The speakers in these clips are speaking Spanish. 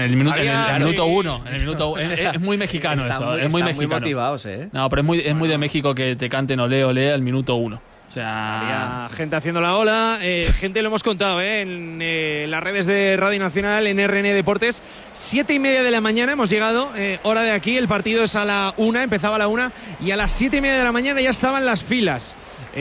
el minuto 1. En el minuto es muy mexicano eso. Es muy mexicano. Muy motivados, ¿eh? No, pero es muy de México que te canten olé, olé al minuto 1. O sea, había gente haciendo la ola, gente lo hemos contado en las redes de Radio Nacional, en RN Deportes. 7:30 de la mañana hemos llegado, hora de aquí, el partido es a la 1, empezaba a la 1 y a las 7:30 de la mañana ya estaban las filas.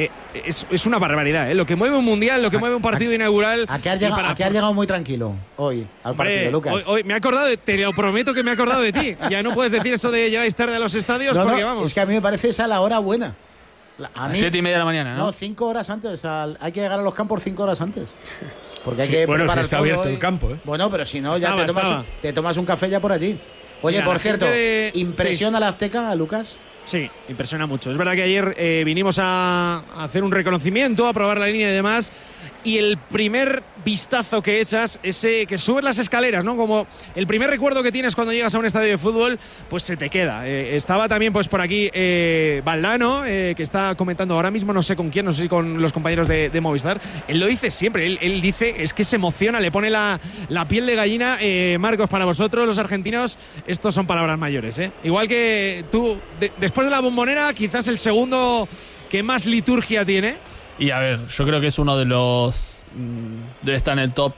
Es una barbaridad, lo que mueve un mundial, lo que mueve un partido inaugural. ¿A qué has llegado muy tranquilo hoy al partido, Lucas? Hoy me he acordado, te lo prometo que me he acordado de ti. Ya no puedes decir eso de llegáis tarde a los estadios porque vamos. Es que a mí me parece esa la hora buena. A mí, 7:30 de la mañana, ¿no? No, 5 horas antes. Hay que llegar a los campos 5 horas antes. Porque hay que preparar si está abierto el campo, ¿eh? Bueno, pero si no, te tomas un café ya por allí. Oye, mira, por cierto, ¿impresiona la Azteca, Lucas? Sí, impresiona mucho. Es verdad que ayer vinimos a hacer un reconocimiento, a probar la línea y demás. Y el primer vistazo que echas, ese que subes las escaleras, ¿no? Como el primer recuerdo que tienes cuando llegas a un estadio de fútbol, pues se te queda. Estaba también pues por aquí Valdano, que está comentando ahora mismo, no sé con quién, no sé si con los compañeros de Movistar. Él lo dice siempre, él dice, es que se emociona, le pone la piel de gallina. Marcos, para vosotros, los argentinos, estos son palabras mayores, ¿eh? Igual que tú, después de la Bombonera, quizás el segundo que más liturgia tiene. Y a ver, yo creo que es uno de los... debe estar en el top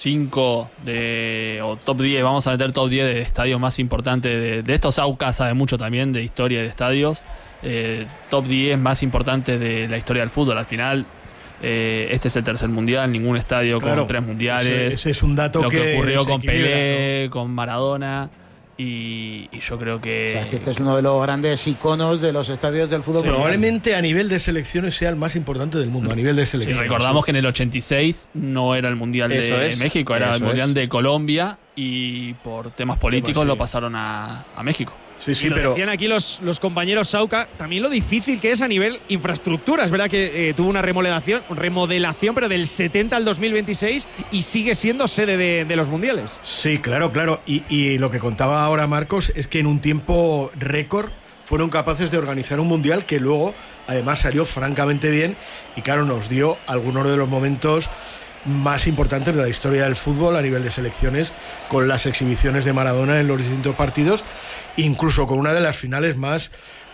5 o top 10, vamos a meter top 10 de estadios más importantes de estos. AUCA sabe mucho también de historia de estadios. Top 10 más importantes de la historia del fútbol. Al final, este es el tercer mundial, ningún estadio con 3 mundiales. Ese es un dato que ocurrió con Pelé, ¿no? con Maradona. Y yo creo que... O sea, que este es uno de los grandes iconos de los estadios del fútbol. Probablemente a nivel de selecciones sea el más importante del mundo, a nivel de selecciones. Sí, recordamos que en el 86 no era el Mundial de México, era el Mundial de Colombia y por temas políticos lo pasaron a México. Sí, pero decían aquí los compañeros Sauca, también lo difícil que es a nivel infraestructura. Es verdad que tuvo una remodelación, pero del 70 al 2026 y sigue siendo sede de los mundiales. Sí, claro. Y lo que contaba ahora Marcos es que en un tiempo récord fueron capaces de organizar un mundial que luego además salió francamente bien y claro, nos dio algunos de los momentos más importantes de la historia del fútbol a nivel de selecciones, con las exhibiciones de Maradona en los distintos partidos, incluso con una de las finales más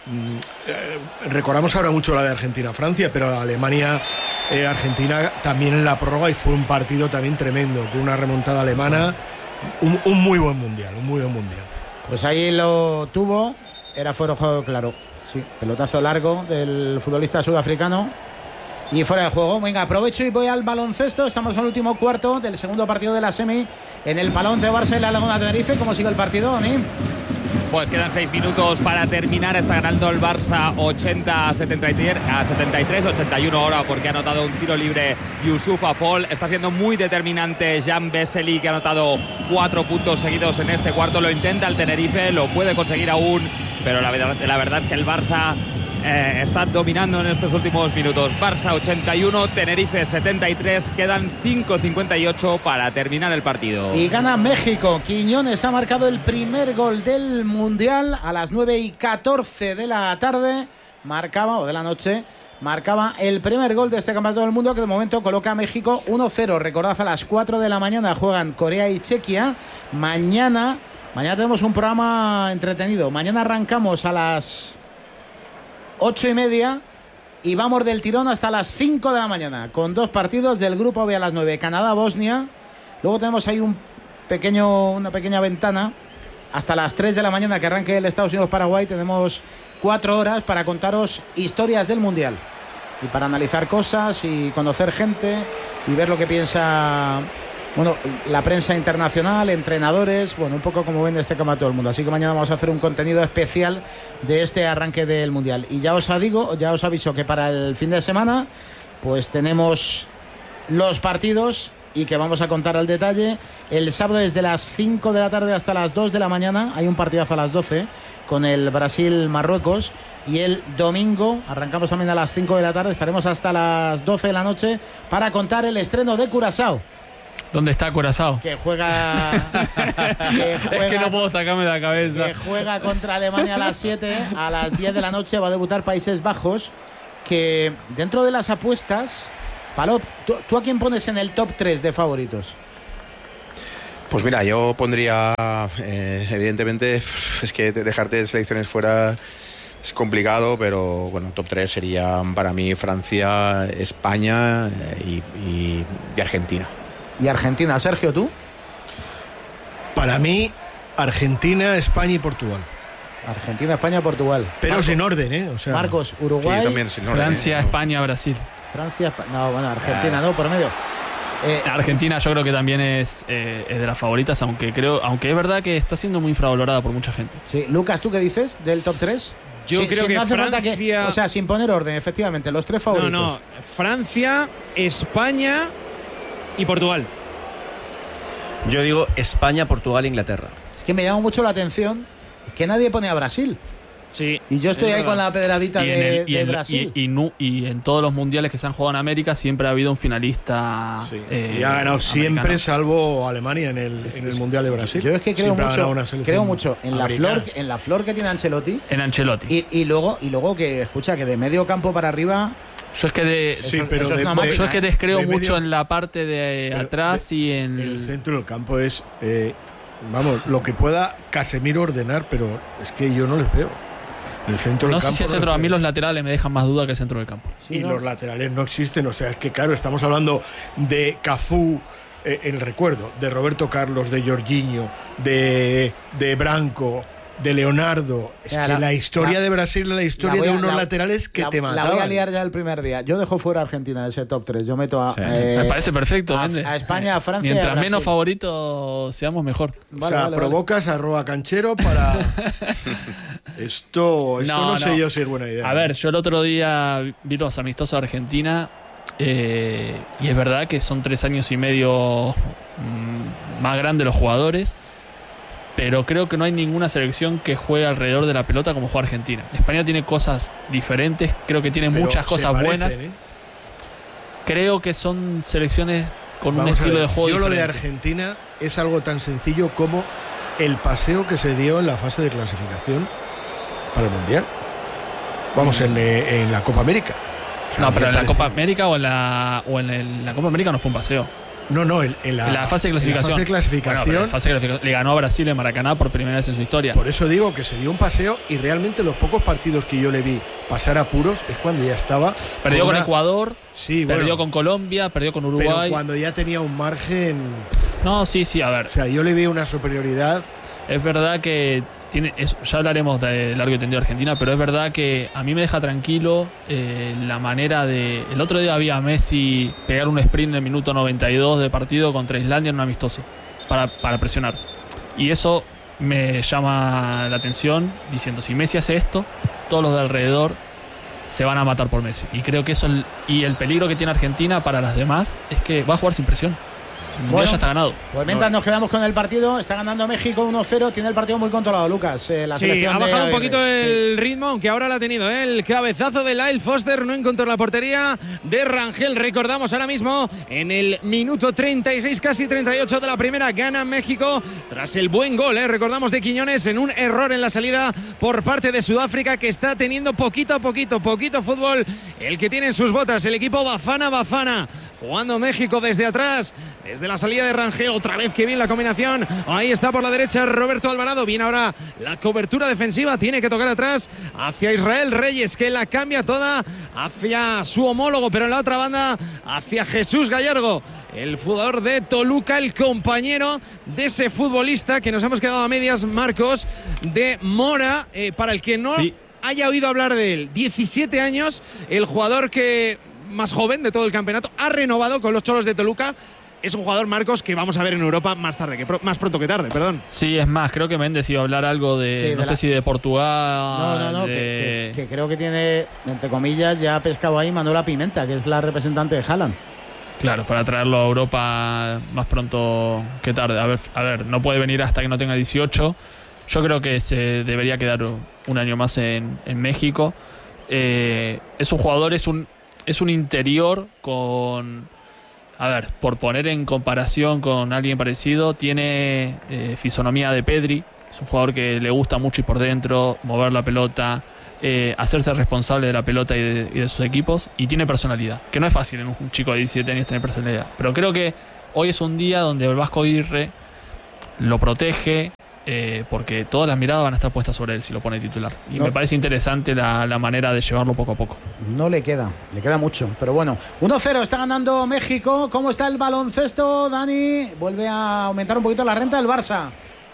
recordamos ahora mucho la de Argentina-Francia, pero la Alemania-Argentina también en la prórroga, y fue un partido también tremendo, con una remontada alemana, un muy buen mundial, Pues ahí lo tuvo, era fuera de juego, claro, sí, pelotazo largo del futbolista sudafricano. Y fuera de juego. Venga, aprovecho y voy al baloncesto. Estamos en el último cuarto del segundo partido de la semi en el Palón de Barça y la Laguna Tenerife. ¿Cómo sigue el partido, Dani? Pues quedan 6 minutos para terminar. Está ganando el Barça 80-73, 81 ahora porque ha anotado un tiro libre Yusuf Afol. Está siendo muy determinante Jan Vesely, que ha anotado 4 puntos seguidos en este cuarto. Lo intenta el Tenerife, lo puede conseguir aún, pero la verdad es que el Barça está dominando en estos últimos minutos. Barça 81, Tenerife 73, quedan 5:58 para terminar el partido. Y gana México. Quiñones ha marcado el primer gol del Mundial a las 9:14 de la tarde. De la noche. Marcaba el primer gol de este Campeonato del Mundo, que de momento coloca a México 1-0. Recordad, a las 4 de la mañana juegan Corea y Chequia. Mañana tenemos un programa entretenido. Mañana arrancamos a las 8:30 y vamos del tirón hasta las 5 de la mañana con 2 partidos del grupo B a las 9, Canadá-Bosnia. Luego tenemos ahí una pequeña ventana hasta las 3 de la mañana que arranque el Estados Unidos-Paraguay. Tenemos 4 horas para contaros historias del Mundial y para analizar cosas y conocer gente y ver lo que piensa la prensa internacional, entrenadores, un poco como ven de este Campeonato del Mundo. Así que mañana vamos a hacer un contenido especial de este arranque del Mundial. Y ya os aviso que para el fin de semana pues tenemos los partidos y que vamos a contar al detalle. El sábado desde las 5 de la tarde hasta las 2 de la mañana hay un partidazo a las 12 con el Brasil-Marruecos, y el domingo arrancamos también a las 5 de la tarde, estaremos hasta las 12 de la noche para contar el estreno de Curazao. ¿Dónde está Curazao? Que juega es que no puedo sacarme de la cabeza. Que juega contra Alemania a las 7. A las 10 de la noche va a debutar Países Bajos. Que dentro de las apuestas, Palop, ¿tú a quién pones en el top 3 de favoritos? Pues mira, yo pondría, evidentemente, es que dejarte de selecciones fuera es complicado, pero bueno, top 3 serían para mí Francia, España y Argentina. ¿Y Argentina? Sergio, ¿tú? Para mí, Argentina, España y Portugal. Argentina, España, Portugal. Pero Marcos, sin orden, ¿eh? O sea, Marcos, Sí, Uruguay, yo también, sin orden, Francia, ¿eh? España, Brasil. Francia, no, bueno, Argentina, no, por medio. Argentina yo creo que también es de las favoritas, aunque es verdad que está siendo muy infravalorada por mucha gente. Sí, Lucas, ¿tú qué dices del top 3? Yo creo que no hace falta Francia... o sea, sin poner orden, efectivamente, los 3 favoritos. No, Francia, España y Portugal. Yo digo España, Portugal, Inglaterra. Es que me llama mucho la atención que nadie pone a Brasil. Sí. Y yo estoy es ahí verdad. con la pedradita de Brasil. Y en todos los mundiales que se han jugado en América siempre ha habido un finalista. sí. Y ha ganado siempre, americano. salvo Alemania en el Mundial de Brasil. Yo es que creo Siempre ha ganado una mucho selección en la flor que tiene Ancelotti. En Ancelotti. Y luego que, escucha, que de medio campo para arriba. Yo es que Sí, pero eso es de- una de- máquina, yo es que descreo de medio- mucho en la parte de Pero atrás y en El centro del campo es, vamos, lo que pueda Casemiro ordenar, pero es que yo no les veo. El centro no del sé campo si el no centro, les a mí veo. los laterales me dejan más duda que el centro del campo. Sí, Y ¿no? los laterales no existen, o sea, es que claro, estamos hablando de Cafú, el recuerdo, de Roberto Carlos, de Jorginho, de Branco, de Leonardo. Es Ya, que la historia de Brasil, la historia voy de a- unos laterales que te La voy a mataban. liar ya el primer día. Yo dejo fuera a Argentina de ese top 3. Yo meto a, Me parece perfecto, a, Méndez. a España, a Francia. y a Mientras Brasil. menos favoritos seamos mejor. O sea, provocas @ canchero para... Esto no sé yo si es buena idea. A ver, yo el otro día vi los amistosos de Argentina y es verdad que son 3 años y medio más grandes los jugadores, pero creo que no hay ninguna selección que juegue alrededor de la pelota como juega Argentina. España tiene cosas diferentes, creo que tiene Pero muchas se cosas parecen, buenas. ¿eh? Creo que son selecciones con Vamos un a estilo ver, de juego yo diferente. lo de Argentina es algo tan sencillo como el paseo que se dio en la fase de clasificación para el Mundial. Vamos, en la Copa América. O sea, No, pero me en la parece- Copa América o en la Copa América no fue un paseo. No, en La fase de clasificación. En la fase de clasificación. Bueno, pero en fase de clasificación le ganó a Brasil en Maracaná por primera vez en su historia. Por eso digo que se dio un paseo y realmente los pocos partidos que yo le vi pasar apuros es cuando ya estaba. Perdió con una- Ecuador, Sí, perdió bueno, con Colombia, perdió con pero Uruguay. cuando ya tenía un margen. No, sí, a ver. O sea, yo le vi una superioridad. Es verdad que ya hablaremos de largo y tendido de Argentina, pero es verdad que a mí me deja tranquilo la manera de... El otro día había a Messi pegar un sprint en el minuto 92 de partido contra Islandia en un amistoso para presionar. Y eso me llama la atención diciendo, si Messi hace esto, todos los de alrededor se van a matar por Messi. Y creo que eso, y el peligro que tiene Argentina para las demás es que va a jugar sin presión. El mundial Bueno, ya está ganado. Pues mientras nos quedamos con el partido, está ganando México 1-0, tiene el partido muy controlado, Lucas. La Sí, selección ha de bajado un Aguirre. poquito el Sí. ritmo, aunque ahora lo ha tenido. El cabezazo de Lyle Foster no encontró la portería de Rangel. Recordamos ahora mismo en el minuto 36, casi 38 de la primera, gana México tras el buen gol. Recordamos de Quiñones en un error en la salida por parte de Sudáfrica, que está teniendo poquito fútbol el que tiene en sus botas el equipo Bafana. Jugando México desde atrás, desde la salida de Rangel, otra vez que bien la combinación. Ahí está por la derecha Roberto Alvarado. Viene ahora la cobertura defensiva, tiene que tocar atrás hacia Israel Reyes, que la cambia toda hacia su homólogo, pero en la otra banda hacia Jesús Gallardo, el jugador de Toluca, el compañero de ese futbolista que nos hemos quedado a medias, Marcos, de Mora, para el que no Sí. haya oído hablar de él. 17 años, el jugador que más joven de todo el campeonato, ha renovado con los Cholos de Toluca. Es un jugador, Marcos, que vamos a ver en Europa más pronto que tarde, perdón. Sí, es más, creo que Méndez iba a hablar algo de, Sí, no sé si de Portugal. No, de- que creo que tiene, entre comillas, ya ha pescado ahí Manuela Pimenta, que es la representante de Haaland. Claro, para traerlo a Europa más pronto que tarde. A ver, no puede venir hasta que no tenga 18. Yo creo que se debería quedar un año más en México. Es un jugador, es un interior con... A ver, por poner en comparación con alguien parecido, tiene fisonomía de Pedri. Es un jugador que le gusta mucho ir por dentro, mover la pelota, hacerse responsable de la pelota y de sus equipos. Y tiene personalidad, que no es fácil en un chico de 17 años tener personalidad. Pero creo que hoy es un día donde el Vasco Aguirre lo protege, porque todas las miradas van a estar puestas sobre él si lo pone titular. Y me parece interesante la manera de llevarlo poco a poco. No le queda mucho, pero bueno. 1-0, está ganando México. ¿Cómo está el baloncesto, Dani? Vuelve a aumentar un poquito la renta del Barça.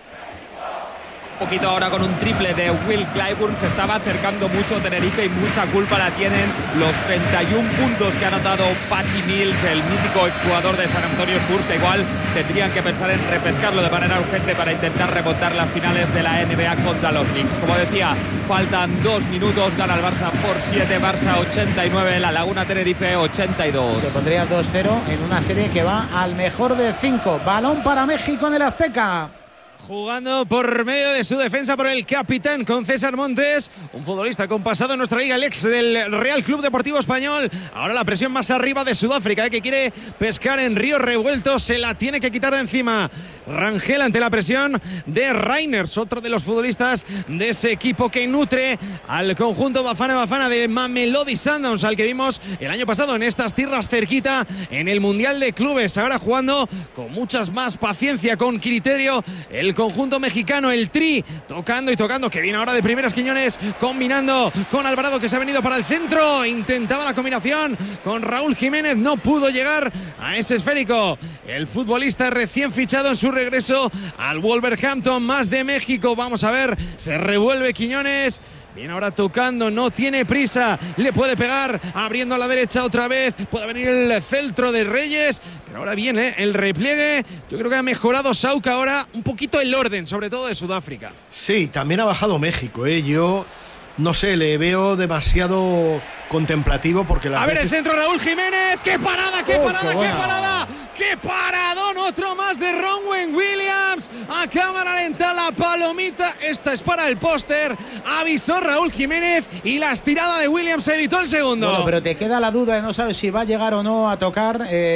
Un poquito ahora con un triple de Will Clyburn. Se estaba acercando mucho Tenerife y mucha culpa la tienen los 31 puntos que ha anotado Patty Mills, el mítico exjugador de San Antonio Spurs, que igual tendrían que pensar en repescarlo de manera urgente para intentar remontar las finales de la NBA contra los Knicks. Como decía, faltan 2 minutos, gana el Barça por 7, Barça 89, La Laguna Tenerife 82. Se pondría 2-0 en una serie que va al mejor de 5. Balón para México en el Azteca. Jugando por medio de su defensa por el capitán con César Montes, un futbolista con pasado en nuestra liga, el ex del Real Club Deportivo Español. Ahora la presión más arriba de Sudáfrica, que quiere pescar en río revuelto, se la tiene que quitar de encima. Rangel ante la presión de Reiners, otro de los futbolistas de ese equipo que nutre al conjunto Bafana de Mamelodi Sundowns, al que vimos el año pasado en estas tierras cerquita en el Mundial de Clubes. Ahora jugando con muchas más paciencia, con criterio, el conjunto mexicano, el Tri, tocando y tocando, que viene ahora de primeras Quiñones, combinando con Alvarado, que se ha venido para el centro, intentaba la combinación con Raúl Jiménez, no pudo llegar a ese esférico. El futbolista recién fichado en su regreso al Wolverhampton, más de México. Vamos a ver, se revuelve Quiñones. Viene ahora tocando, no tiene prisa, le puede pegar, abriendo a la derecha otra vez, puede venir el celtro de Reyes, pero ahora viene el repliegue. Yo creo que ha mejorado Sauca ahora un poquito el orden, sobre todo de Sudáfrica. Sí, también ha bajado México, yo no sé, le veo demasiado contemplativo porque a ver el centro, Raúl Jiménez, qué parada, qué parada, qué paradón, otro más de Ronwen Williams, a cámara lenta la palomita, esta es para el póster, avisó Raúl Jiménez y la estirada de Williams evitó el segundo. Bueno, pero te queda la duda de no sabes si va a llegar o no a tocar,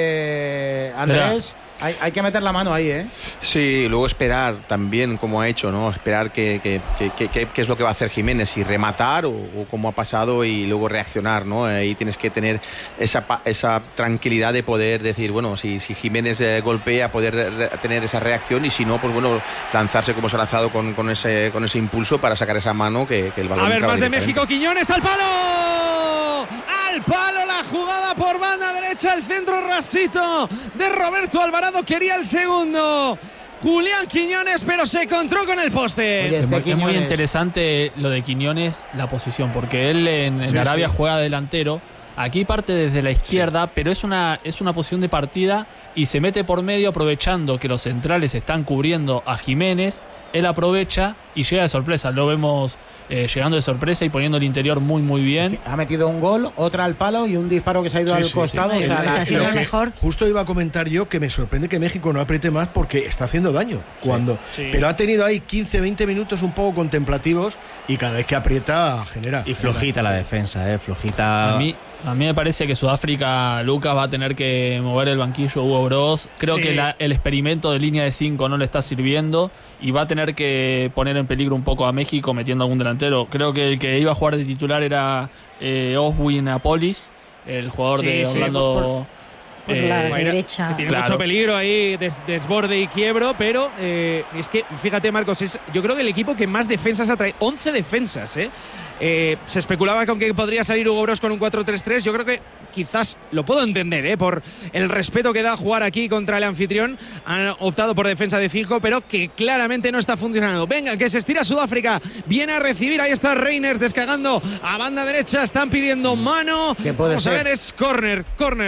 Andrés. Hay que meter la mano ahí, ¿eh? Sí, luego esperar también, como ha hecho, ¿no? Esperar qué es lo que va a hacer Jiménez, y rematar o cómo ha pasado y luego reaccionar, ¿no? Ahí tienes que tener esa tranquilidad de poder decir, bueno, si Jiménez golpea, poder tener esa reacción, y si no, pues bueno, lanzarse como se ha lanzado con ese impulso para sacar esa mano que el balón. A ver, más de México, Quiñones al palo. Al palo la jugada por banda derecha, el centro rasito de Roberto Alvarado, quería el segundo Julián Quiñones, pero se encontró con el poste. Oye, es muy interesante lo de Quiñones, la posición, porque él en Arabia juega delantero. Aquí parte desde la izquierda, pero es una posición de partida y se mete por medio aprovechando que los centrales están cubriendo a Jiménez. Él aprovecha y llega de sorpresa. Lo vemos llegando de sorpresa y poniendo el interior muy, muy bien. Ha metido un gol, otra al palo y un disparo que se ha ido al costado. Sí. O sea, ha sido el mejor. Justo iba a comentar yo que me sorprende que México no apriete más porque está haciendo daño. Pero ha tenido ahí 15-20 minutos un poco contemplativos y cada vez que aprieta genera. Y flojita la defensa, flojita. A mí me parece que Sudáfrica, Lucas, va a tener que mover el banquillo Hugo Broz. Creo que el experimento de línea de 5 no le está sirviendo y va a tener que poner en peligro un poco a México metiendo algún delantero. Creo que el que iba a jugar de titular era Oswin Apolis, el jugador de Orlando. Por la derecha. Que tiene mucho peligro ahí, desborde y quiebro, pero es que, fíjate, Marcos, yo creo que el equipo que más defensas ha traído, 11 defensas, se especulaba con que podría salir Hugo Broz con un 4-3-3, yo creo que quizás lo puedo entender, por el respeto que da a jugar aquí contra el anfitrión, han optado por defensa de 5, pero que claramente no está funcionando. Venga, que se estira Sudáfrica, viene a recibir, ahí está Reiners descargando a banda derecha, están pidiendo mano, vamos a ver, es córner.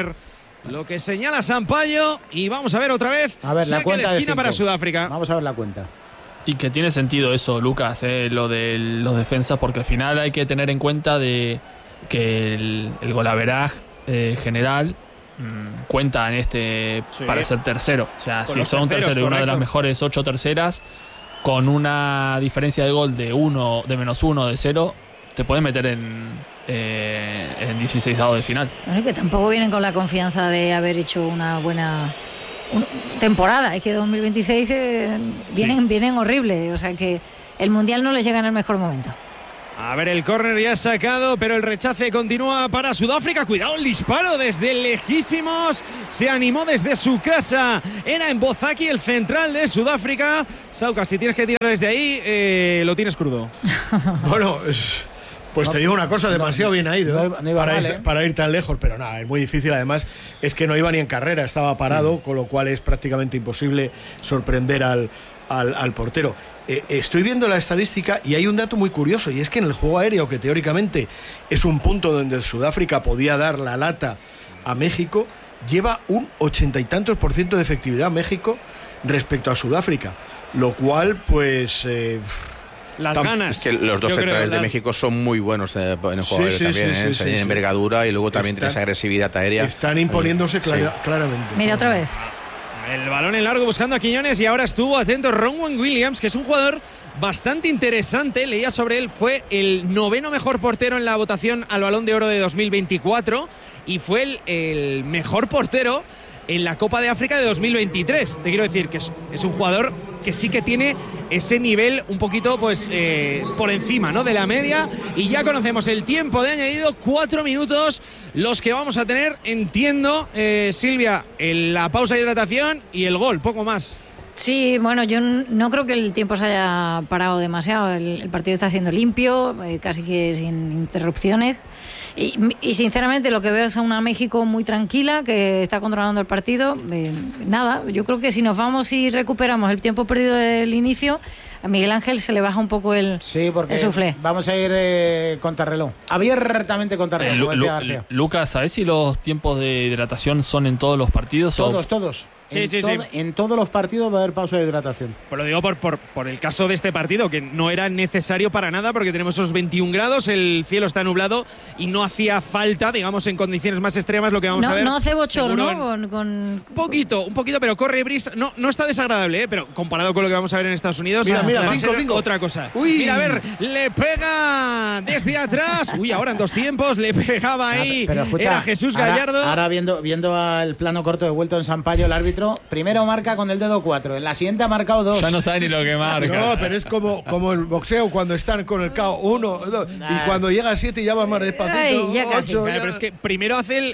Lo que señala Sampaio, y vamos a ver otra vez, a ver, la cuenta de esquina para Sudáfrica. Vamos a ver la cuenta. Y que tiene sentido eso, Lucas, lo de los defensas, porque al final hay que tener en cuenta de que el golaveraje general cuenta en para ser tercero. O sea, si son tercero y una de las mejores 8 terceras, con una diferencia de gol de -1, de 0, te puedes meter en 16avos de final. Bueno, que tampoco vienen con la confianza de haber hecho una buena temporada. Es que 2026 vienen horribles. O sea que el Mundial no les llega en el mejor momento. A ver, el córner ya sacado, pero el rechace continúa para Sudáfrica. Cuidado el disparo desde lejísimos. Se animó desde su casa. Era en Bozaki, el central de Sudáfrica. Sauca, si tienes que tirar desde ahí, lo tienes crudo. Bueno, pues te digo una cosa, demasiado bien ha ido no iba mal, para ir tan lejos, pero nada, es muy difícil. Además, es que no iba ni en carrera, estaba parado, con lo cual es prácticamente imposible sorprender al portero. Estoy viendo la estadística y hay un dato muy curioso, y es que en el juego aéreo, que teóricamente es un punto donde Sudáfrica podía dar la lata a México, lleva un 80 y tantos % de efectividad México respecto a Sudáfrica, lo cual pues las ganas. Es que los dos centrales de México son muy buenos en el juego aéreo también, tienen envergadura y luego también tienen esa agresividad aérea. Están imponiéndose claramente. Mira, otra vez. El balón en largo buscando a Quiñones y ahora estuvo atento Ronwen Williams, que es un jugador bastante interesante. Leía sobre él, fue el 9º mejor portero en la votación al Balón de Oro de 2024 y fue el mejor portero en la Copa de África de 2023. Te quiero decir que es un jugador que sí que tiene ese nivel un poquito pues por encima, ¿no?, de la media. Y ya conocemos el tiempo de añadido, 4 minutos los que vamos a tener, entiendo, Silvia, la pausa de hidratación y el gol, poco más. Sí, bueno, yo no creo que el tiempo se haya parado demasiado. El partido está siendo limpio, casi que sin interrupciones. Y sinceramente lo que veo es a una México muy tranquila, que está controlando el partido. Nada, yo creo que si nos vamos y recuperamos el tiempo perdido del inicio, a Miguel Ángel se le baja un poco el suflé. Vamos a ir contrarreloj, abiertamente contrarreloj. Lucas, ¿sabes si los tiempos de hidratación son en todos los partidos? Todos. Sí. En todos los partidos va a haber pausa de hidratación. Pero lo digo por el caso de este partido, que no era necesario para nada, porque tenemos esos 21 grados, el cielo está nublado y no hacía falta, digamos, en condiciones más extremas lo que vamos a ver. No hace bochorno con un poquito, pero corre brisa. No está desagradable, pero comparado con lo que vamos a ver en Estados Unidos, mira, va a ser otra cosa. Mira, a ver, le pega desde atrás. Ahora en dos tiempos le pegaba ahí. Pero escucha, era Jesús Gallardo. Ahora viendo al plano corto de vuelto en Sampaio, el árbitro primero marca con el dedo 4, en la siguiente ha marcado 2. Ya no sabe ni lo que marca. No, pero es como el boxeo cuando están con el KO 1, 2, y cuando llega a 7 ya va más despacito. 8, pero es que primero hace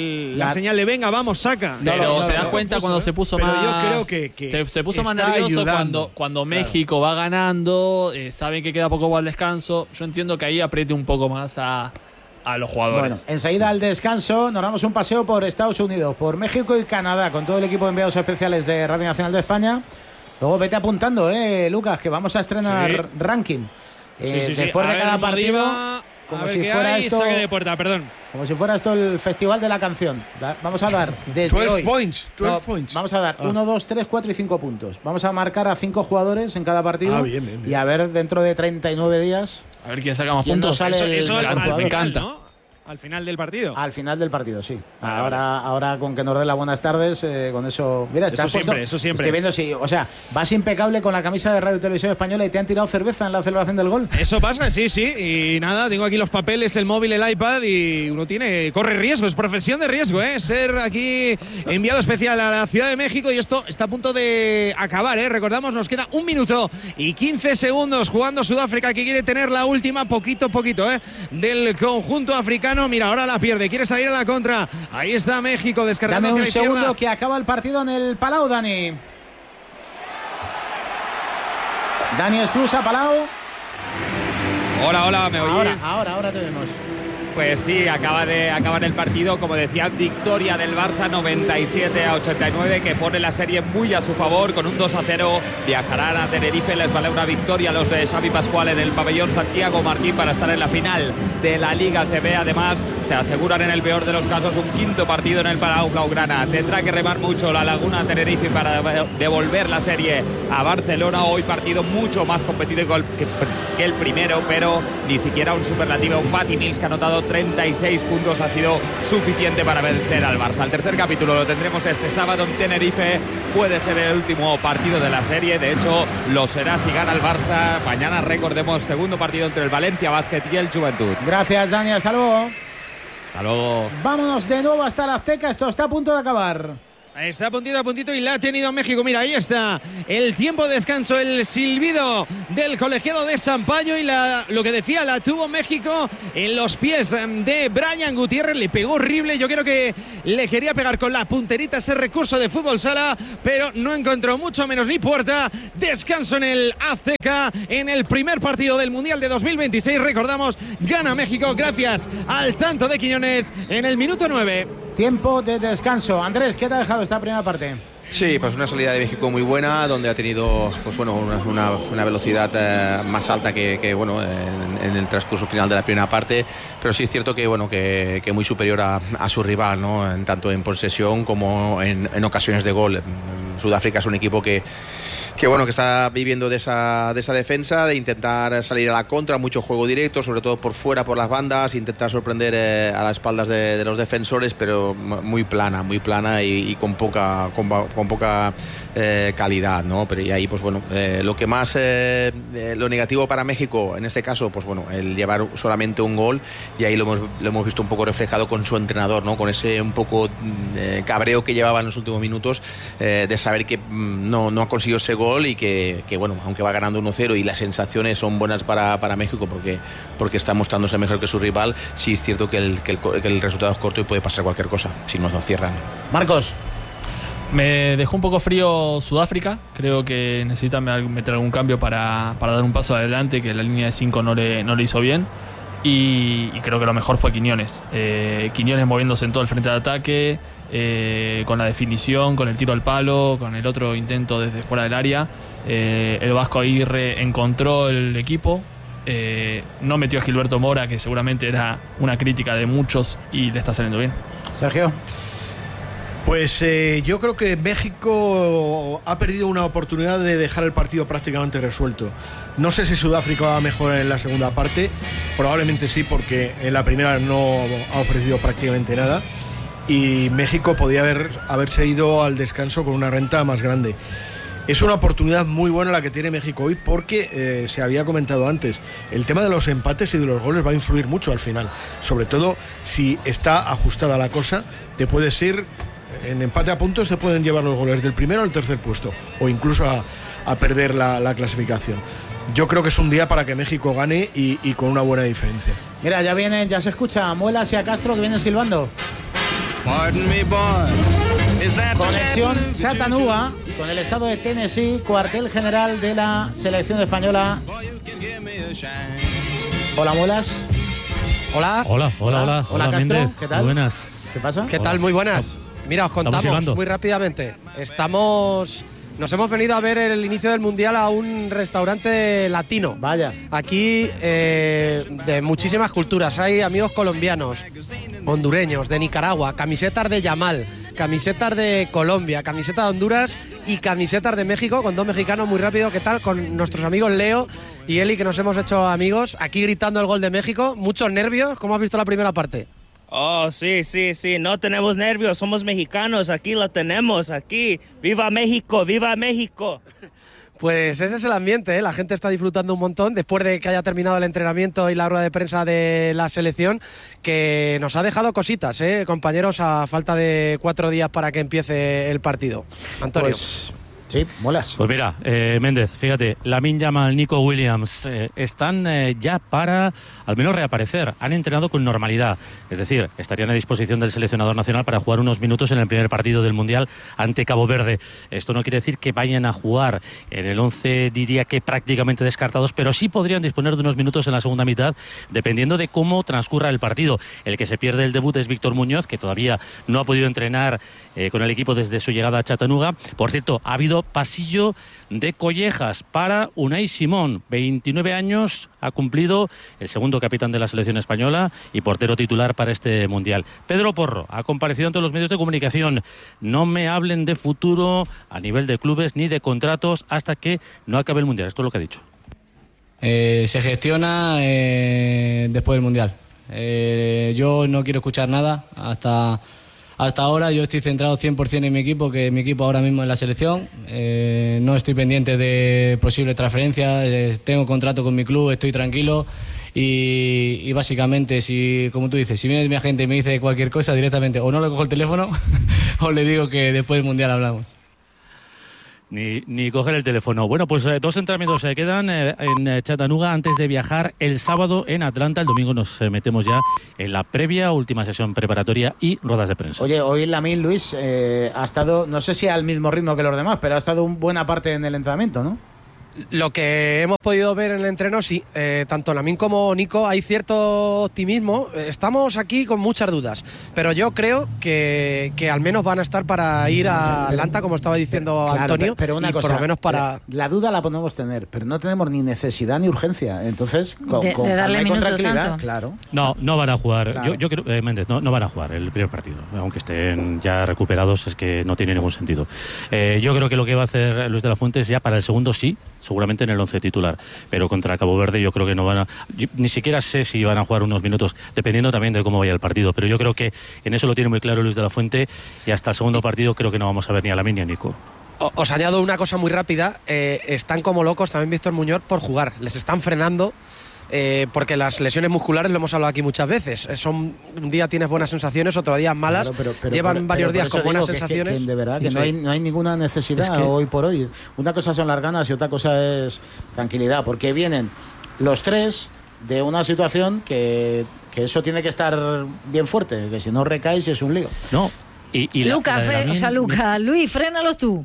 la señal de venga, vamos, saca. Pero se da cuenta cuando se puso más. Pero yo creo que se puso más nervioso cuando México va ganando, saben que queda poco para el descanso. Yo entiendo que ahí apriete un poco más a los jugadores. Bueno, enseguida al descanso nos damos un paseo por Estados Unidos, por México y Canadá, con todo el equipo de enviados especiales de Radio Nacional de España. Luego vete apuntando, Lucas, que vamos a estrenar ranking. Después de cada partido, como si fuera esto. Saque de puerta, perdón. Como si fuera esto el festival de la canción. Vamos a dar desde 12 hoy. 12 points. Vamos a dar 1, 2, 3, 4 y 5 puntos. Vamos a marcar a 5 jugadores en cada partido. Bien. Y a ver dentro de 39 días. A ver quién saca más puntos. Eso me encanta. ¿no? Al final del partido. Al final del partido, sí. Ahora con que nos dé las buenas tardes, con eso. Mira, eso siempre. Estoy viendo vas impecable con la camisa de Radio Televisión Española y te han tirado cerveza en la celebración del gol. Eso pasa, sí. Y nada, tengo aquí los papeles, el móvil, el iPad y uno corre riesgo, es profesión de riesgo, ser aquí enviado especial a la Ciudad de México y esto está a punto de acabar, Recordamos, nos queda 1 minuto y 15 segundos jugando Sudáfrica, que quiere tener la última poquito, del conjunto africano. Mira, ahora la pierde, quiere salir a la contra. Ahí está México descargando. Dame un segundo que acaba el partido en el Palau, Dani. Dani Esclusa, Palau. Hola, ¿me oís? Ahora te vemos. Pues sí, acaba de acabar el partido, como decía, victoria del Barça 97-89, que pone la serie muy a su favor, con un 2-0, viajarán a Tenerife, les vale una victoria a los de Xavi Pascual en el pabellón Santiago Martín para estar en la final de la Liga CB. Además, se aseguran en el peor de los casos un 5.º partido en el Palau Blaugrana. Tendrá que remar mucho la Laguna Tenerife para devolver la serie a Barcelona. Hoy partido mucho más competido que el primero, pero ni siquiera un superlativo. Patty Mills, que ha anotado 36 puntos, ha sido suficiente para vencer al Barça. El tercer capítulo lo tendremos este sábado en Tenerife. Puede ser el último partido de la serie, de hecho lo será si gana el Barça. Mañana, recordemos, segundo partido entre el Valencia Basket y el Juventud. Gracias, Dani, hasta luego. Hasta luego. Vámonos de nuevo hasta la Azteca, esto está a punto de acabar. Está a puntito y la ha tenido México. Mira, ahí está el tiempo de descanso, el silbido del colegiado de Sampaio y lo que decía, la tuvo México en los pies de Brian Gutiérrez. Le pegó horrible. Yo creo que le quería pegar con la punterita ese recurso de fútbol sala, pero no encontró mucho menos ni puerta. Descanso en el Azteca en el primer partido del Mundial de 2026. Recordamos, gana México gracias al tanto de Quiñones en el minuto 9. Tiempo de descanso. Andrés, ¿qué te ha dejado esta primera parte? Sí, pues una salida de México muy buena, donde ha tenido pues bueno, una velocidad más alta que bueno, en el transcurso final de la primera parte, pero sí es cierto que bueno, que muy superior a su rival, ¿no? Tanto en posesión como en ocasiones de gol. Sudáfrica es un equipo que bueno, que está viviendo de esa defensa, de intentar salir a la contra, mucho juego directo, sobre todo por fuera, por las bandas, intentar sorprender a las espaldas de los defensores, pero muy plana y con poca calidad, ¿no? Pero y ahí, pues bueno, lo que más lo negativo para México en este caso, pues bueno, el llevar solamente un gol, y ahí lo hemos visto un poco reflejado con su entrenador, ¿no? Con ese un poco cabreo que llevaba en los últimos minutos, de saber que no ha conseguido ese gol y que bueno, aunque va ganando 1-0 y las sensaciones son buenas para México porque está mostrándose mejor que su rival, sí es cierto que el resultado es corto y puede pasar cualquier cosa si no lo cierran. Marcos. Me dejó un poco frío Sudáfrica. Creo que necesita meter algún cambio para dar un paso adelante, que la línea de 5 no le hizo bien. Y creo que lo mejor fue Quiñones. Quiñones moviéndose en todo el frente de ataque, con la definición, con el tiro al palo, con el otro intento desde fuera del área. El Vasco Aguirre encontró el equipo. No metió a Gilberto Mora, que seguramente era una crítica de muchos, y le está saliendo bien. Sergio. Pues yo creo que México ha perdido una oportunidad de dejar el partido prácticamente resuelto. No sé si Sudáfrica va a mejorar en la segunda parte, probablemente sí, porque en la primera no ha ofrecido prácticamente nada, y México podía haberse ido al descanso con una renta más grande. Es una oportunidad muy buena la que tiene México hoy, porque se había comentado antes, el tema de los empates y de los goles va a influir mucho al final, sobre todo si está ajustada la cosa. Te puedes ir en empate a puntos, te pueden llevar los goles del primero al tercer puesto, o incluso a perder la clasificación. Yo creo que es un día para que México gane y con una buena diferencia. Mira, ya se escucha a Muelas y a Castro que vienen silbando. Conexión Chattanooga con el estado de Tennessee, cuartel general de la selección española. Hola, Muelas. Hola, Castro, Méndez. ¿qué tal? Muy buenas. ¿Qué pasa? ¿Qué tal? Muy buenas. Mira, os contamos muy rápidamente. Nos hemos venido a ver el inicio del Mundial a un restaurante latino. Vaya. Aquí de muchísimas culturas. Hay amigos colombianos, hondureños, de Nicaragua, camisetas de Yamal, camisetas de Colombia, camisetas de Honduras y camisetas de México, con dos mexicanos. Muy rápido, ¿qué tal? Con nuestros amigos Leo y Eli, que nos hemos hecho amigos. Aquí gritando el gol de México. Muchos nervios. ¿Cómo has visto la primera parte? Oh, sí, no tenemos nervios, somos mexicanos, aquí lo tenemos, aquí. ¡Viva México, viva México! Pues ese es el ambiente, ¿eh? La gente está disfrutando un montón después de que haya terminado el entrenamiento y la rueda de prensa de la selección, que nos ha dejado cositas, compañeros, a falta de 4 días para que empiece el partido. Antonio. Pues, sí, Muelas. Pues mira, Méndez, fíjate, Lamine Yamal, Nico Williams están ya para al menos reaparecer. Han entrenado con normalidad, es decir, estarían a disposición del seleccionador nacional para jugar unos minutos en el primer partido del Mundial ante Cabo Verde. Esto no quiere decir que vayan a jugar en el 11, diría que prácticamente descartados, pero sí podrían disponer de unos minutos en la segunda mitad, dependiendo de cómo transcurra el partido. El que se pierde el debut es Víctor Muñoz, que todavía no ha podido entrenar con el equipo desde su llegada a Chattanooga. Por cierto, ha habido pasillo de collejas para Unai Simón, 29 años, ha cumplido, el segundo capitán de la selección española y portero titular para este Mundial. Pedro Porro ha comparecido ante los medios de comunicación. No me hablen de futuro a nivel de clubes ni de contratos hasta que no acabe el Mundial. Esto es lo que ha dicho. Se gestiona después del Mundial. Yo no quiero escuchar nada hasta hasta ahora yo estoy centrado 100% en mi equipo, que mi equipo ahora mismo es la selección. No estoy pendiente de posibles transferencias, tengo contrato con mi club, estoy tranquilo. Y básicamente, si, como tú dices, si viene mi agente y me dice cualquier cosa, directamente o no le cojo el teléfono o le digo que después del Mundial hablamos. Ni coger el teléfono. Bueno, pues 2 entrenamientos se quedan en Chattanooga antes de viajar el sábado en Atlanta. El domingo nos metemos ya en la previa, última sesión preparatoria y ruedas de prensa. Oye, hoy Lamine, Luis, ha estado, no sé si al mismo ritmo que los demás, pero ha estado buena parte en el entrenamiento, ¿no? Lo que hemos podido ver en el entreno, sí, tanto Lamine como Nico, hay cierto optimismo. Estamos aquí con muchas dudas, pero yo creo que al menos van a estar para ir a Atlanta, como estaba diciendo Antonio, pero una cosa, por lo menos para... La duda la podemos tener, pero no tenemos ni necesidad ni urgencia, entonces de darle minutos tranquilidad, tanto. Claro. No van a jugar, Claro. yo creo, Méndez, no van a jugar el primer partido, aunque estén ya recuperados, es que no tiene ningún sentido. Yo creo que lo que va a hacer Luis de la Fuente es ya para el segundo sí, seguramente en el 11 titular, pero contra Cabo Verde yo creo que no van a... Ni siquiera sé si van a jugar unos minutos, dependiendo también de cómo vaya el partido, pero yo creo que en eso lo tiene muy claro Luis de la Fuente, y hasta el segundo partido creo que no vamos a ver ni a Lamine ni a Nico. Os añado una cosa muy rápida, están como locos también Víctor Muñoz por jugar, les están frenando. Porque las lesiones musculares, lo hemos hablado aquí muchas veces, un día tienes buenas sensaciones, otro día malas, claro, llevan varios días con buenas sensaciones. Que de verdad que no hay ninguna necesidad hoy por hoy. Una cosa son las ganas y otra cosa es tranquilidad, porque vienen los tres de una situación que eso tiene que estar bien fuerte, que si no recaes es un lío. No, y Luca, Luis, frénalos tú.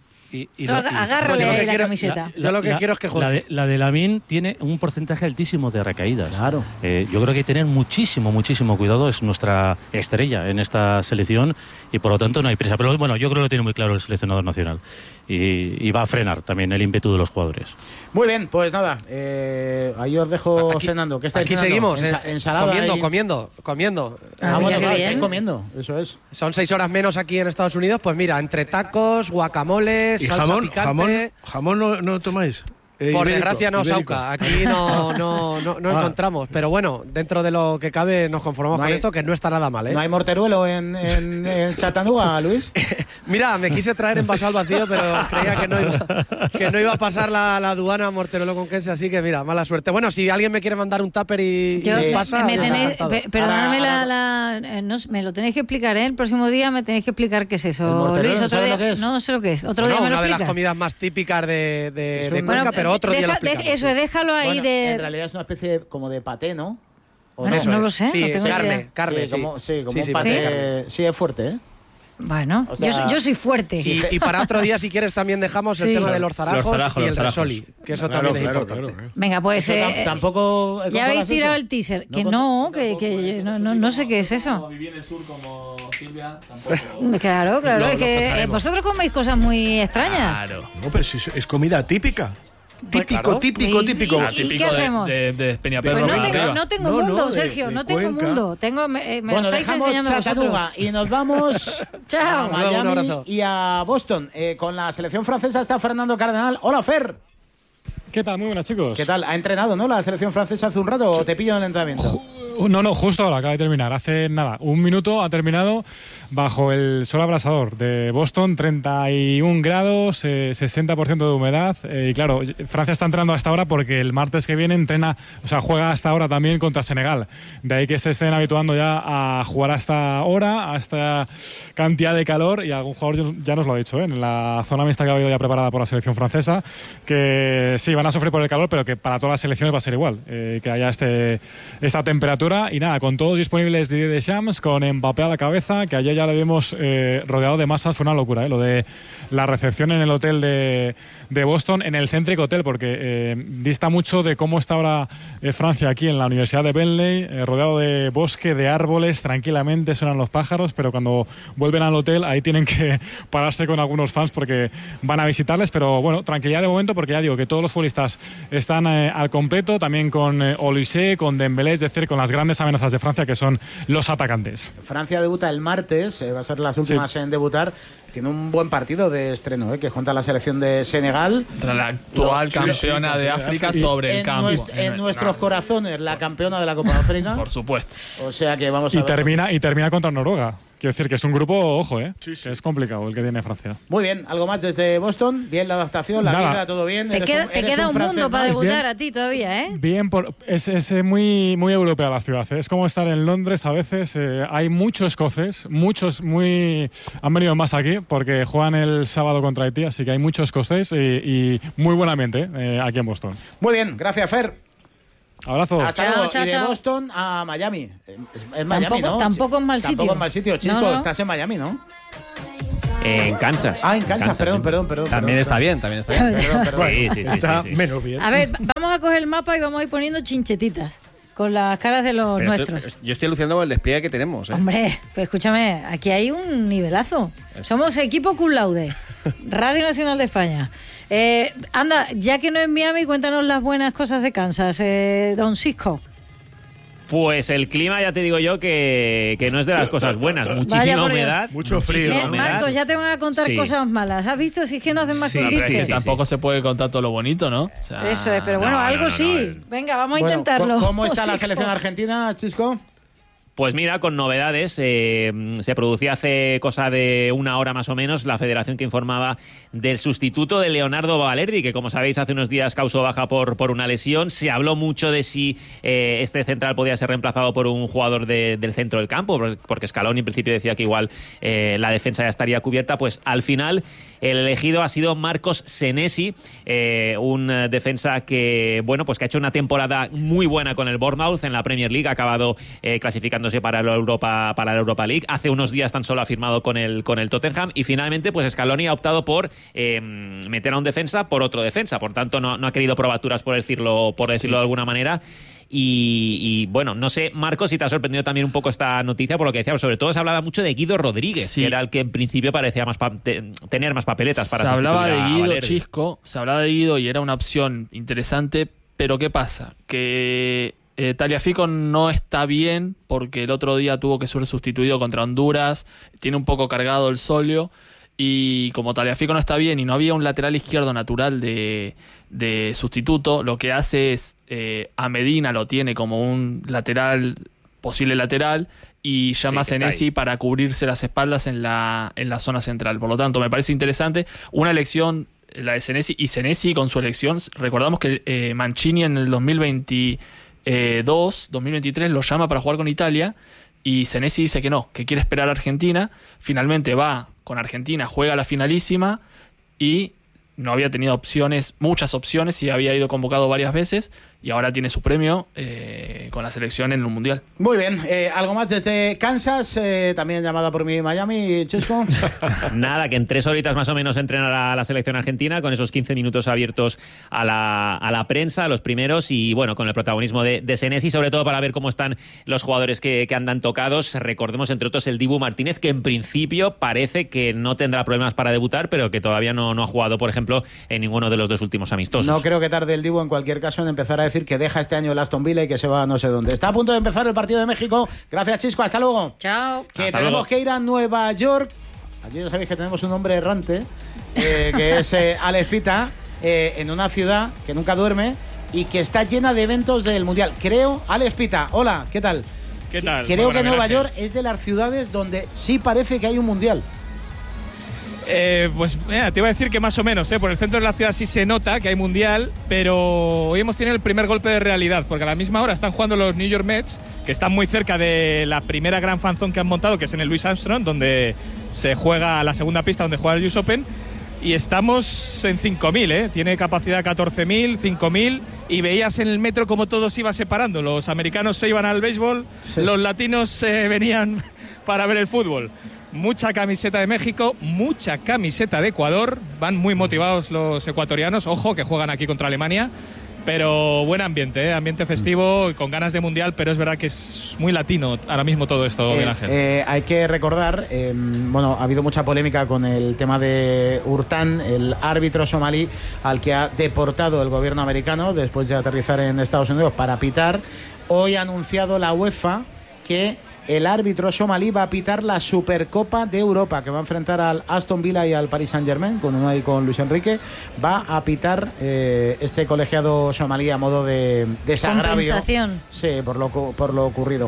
Agárrale ahí la camiseta. Yo lo que quiero es que juegue. La de Lamine tiene un porcentaje altísimo de recaídas. Claro. Yo creo que hay que tener muchísimo cuidado. Es nuestra estrella en esta selección y por lo tanto no hay prisa. Pero bueno, yo creo que lo tiene muy claro el seleccionador nacional y va a frenar también el ímpetu de los jugadores. Muy bien, pues nada, ahí os dejo cenando. ¿Qué estáis aquí cenando? seguimos, ensalada comiendo. Bueno, claro, estáis comiendo, eso es. Son 6 horas menos aquí en Estados Unidos, pues mira, entre tacos, guacamoles, ¿y salsa picante. jamón no tomáis? Por Ibérico, desgracia no, ibérico. Sauca, aquí no encontramos, pero bueno, dentro de lo que cabe nos conformamos con esto, que no está nada mal, ¿eh? ¿No hay morteruelo en Chattanooga, Luis? Mira, me quise traer envasado al vacío, pero creía que no iba a pasar la aduana morteruelo con queso, así que mira, mala suerte. Bueno, si alguien me quiere mandar un tupper y pasa... Perdonadme, me lo tenéis que explicar, ¿eh? El próximo día me tenéis que explicar qué es eso. Luis, otro día, no sé lo que es. Otro día me lo una de explicas. las comidas más típicas de bueno, Cuenca, pero otro día lo explicamos. Eso, déjalo ahí bueno, en realidad es una especie como de paté, ¿no? Bueno, no lo sé, sí, no tengo carne, idea. Sí, como un paté. Sí, es fuerte, ¿eh? Bueno, o sea, yo soy fuerte. Y para otro día, si quieres, también dejamos el tema de los zarajos y el risoli, que eso también es importante. Venga, pues tampoco ya habéis tirado el teaser. Que no sé qué es eso. Viví en el sur como Silvia, tampoco. Claro, es que vosotros coméis cosas muy extrañas. Claro. No, pero si es comida típica. Típico. ¿Y qué hacemos? De Peñaperro. No tengo mundo, Sergio, no tengo mundo. Me lo estáis enseñando vosotros. Y nos vamos Chao. a Miami y a Boston. Con la selección francesa está Fernando Cardenal. Hola, Fer. ¿Qué tal? Muy buenas, chicos. ¿Qué tal? ¿Ha entrenado, no, la selección francesa hace un rato o te pillo en el entrenamiento? No, justo ahora, acaba de terminar. Hace nada, un minuto ha terminado bajo el sol abrasador de Boston, 31 grados, 60% de humedad. Y claro, Francia está entrando hasta ahora porque el martes que viene juega hasta ahora también contra Senegal. De ahí que se estén habituando ya a jugar hasta ahora, a esta cantidad de calor. Y algún jugador ya nos lo ha dicho, en la zona mixta que ha habido ya preparada por la selección francesa, que sí, van a sufrir por el calor, pero que para todas las selecciones va a ser igual, que haya esta temperatura. Y nada, con todos disponibles Didier Deschamps, con Mbappé a la cabeza, que ayer ya le vimos rodeado de masas, fue una locura, lo de la recepción en el hotel de Boston, en el Centric Hotel, porque dista mucho de cómo está ahora Francia aquí en la Universidad de Bentley, rodeado de bosque, de árboles, tranquilamente suenan los pájaros, pero cuando vuelven al hotel ahí tienen que pararse con algunos fans porque van a visitarles, pero bueno, tranquilidad de momento porque ya digo que todos los futbolistas están al completo, también con Olise, con Dembélé, es decir, con las grandes amenazas de Francia que son los atacantes. Francia debuta el martes, va a ser las últimas en debutar. Tiene un buen partido de estreno, que junta la selección de Senegal. La actual campeona de África sobre el campo. En nuestros corazones, la campeona de la Copa de África. Por supuesto. O sea que vamos a ver. Y termina contra Noruega. Quiero decir que es un grupo, ojo, que es complicado el que tiene Francia. Muy bien, ¿algo más desde Boston? Bien la adaptación, la vida, todo bien. Te queda un mundo para debutar a ti todavía, ¿eh? Bien, es muy, muy europea la ciudad. Es como estar en Londres a veces. Hay muchos escoceses, han venido más aquí porque juegan el sábado contra Haití, así que hay muchos escoceses y muy buen ambiente aquí en Boston. Muy bien, gracias, Fer. Abrazo. Hasta luego. Y de Boston a Miami. Es Miami, ¿no? Tampoco es mal sitio. Tampoco es mal sitio. Chisco, no. Estás en Miami, ¿no? En Kansas. Ah, en Kansas, perdón. También está bien. Perdón. Sí, está menos bien. A ver, vamos a coger el mapa y vamos a ir poniendo chinchetitas con las caras de los nuestros. Yo estoy alucinando con el despliegue que tenemos. Hombre, pues escúchame, aquí hay un nivelazo. Somos equipo cum laude. Radio Nacional de España. Anda, ya que no es Miami, cuéntanos las buenas cosas de Kansas, don Cisco. Pues el clima, ya te digo yo, que no es de las cosas buenas. Muchísima humedad. Mucho frío. Marcos, ya te van a contar cosas malas. ¿Has visto? Si es que no hacen más que hundirte. Tampoco se puede contar todo lo bonito, ¿no? O sea, eso es, pero bueno, algo sí. Venga, vamos a intentarlo. ¿Cómo está la selección argentina, Chisco? Pues mira, con novedades, se producía hace cosa de una hora más o menos la federación que informaba del sustituto de Leonardo Balerdi, que como sabéis hace unos días causó baja por una lesión. Se habló mucho de si este central podía ser reemplazado por un jugador del centro del campo, porque Scaloni en principio decía que igual la defensa ya estaría cubierta. Pues al final el elegido ha sido Marcos Senesi, un defensa que, bueno, pues que ha hecho una temporada muy buena con el Bournemouth en la Premier League, ha acabado clasificándose para la Europa League. Hace unos días tan solo ha firmado con el Tottenham y finalmente pues Scaloni ha optado por meter a un defensa por otro defensa. Por tanto, no ha querido probaturas, por decirlo de alguna manera. Y bueno, no sé, Marcos, si te ha sorprendido también un poco esta noticia por lo que decíamos. Sobre todo se hablaba mucho de Guido Rodríguez, que era el que en principio parecía tener más papeletas para sustituir a Valerdi. Se hablaba de Guido, Chisco, se hablaba de Guido y era una opción interesante, pero ¿qué pasa? Que Tagliafico no está bien porque el otro día tuvo que ser sustituido contra Honduras, tiene un poco cargado el solio y como Tagliafico no está bien y no había un lateral izquierdo natural de sustituto, lo que hace es a Medina lo tiene como un posible lateral y llama a Senesi para cubrirse las espaldas en la zona central. Por lo tanto, me parece interesante una elección, la de Senesi, y Senesi con su elección, recordamos que Mancini en el 2023 lo llama para jugar con Italia y Senesi dice que no, que quiere esperar a Argentina. Finalmente va con Argentina, juega la finalísima y no había tenido muchas opciones y había ido convocado varias veces y ahora tiene su premio con la selección en un mundial. Muy bien, algo más desde Kansas, también llamada por mí Miami, Chesco. Nada, que en 3 horitas más o menos entrenará la selección argentina con esos 15 minutos abiertos a la prensa, a los primeros, y bueno, con el protagonismo de Senesi, sobre todo para ver cómo están los jugadores que andan tocados. Recordemos, entre otros, el Dibu Martínez, que en principio parece que no tendrá problemas para debutar, pero que todavía no ha jugado, por ejemplo, en ninguno de los 2 últimos amistosos. No creo que tarde el Dibu, en cualquier caso, en empezar a decir que deja este año el Aston Villa y que se va a no sé dónde. Está a punto de empezar el partido de México. Gracias, Chisco. Hasta luego. Chao. Que hasta tenemos luego. Que ir a Nueva York. Allí ya sabéis que tenemos un hombre errante, que es Alex Pita, en una ciudad que nunca duerme y que está llena de eventos del Mundial. Creo, Alex Pita, hola, ¿qué tal? ¿Qué tal? Creo que Nueva York es de las ciudades donde sí parece que hay un Mundial. Pues mira, te iba a decir que más o menos, por el centro de la ciudad sí se nota que hay mundial, pero hoy hemos tenido el primer golpe de realidad, porque a la misma hora están jugando los New York Mets, que están muy cerca de la primera gran fanzone que han montado, que es en el Louis Armstrong, donde se juega la segunda pista, donde juega el US Open, y estamos en 5.000, tiene capacidad 14.000, 5.000, y veías en el metro como todo se iba separando. Los americanos se iban al béisbol, los latinos venían para ver el fútbol. Mucha camiseta de México, mucha camiseta de Ecuador. Van muy motivados los ecuatorianos. Ojo, que juegan aquí contra Alemania. Pero buen ambiente, ambiente festivo y con ganas de mundial. Pero es verdad que es muy latino ahora mismo todo esto, Miguel Ángel. Hay que recordar, bueno, ha habido mucha polémica con el tema de Hurtán, el árbitro somalí al que ha deportado el gobierno americano después de aterrizar en Estados Unidos para pitar. Hoy ha anunciado la UEFA que el árbitro somalí va a pitar la Supercopa de Europa, que va a enfrentar al Aston Villa y al Paris Saint-Germain, con uno ahí con Luis Enrique. Va a pitar este colegiado somalí a modo de desagravio. Compensación. Sí, por lo ocurrido.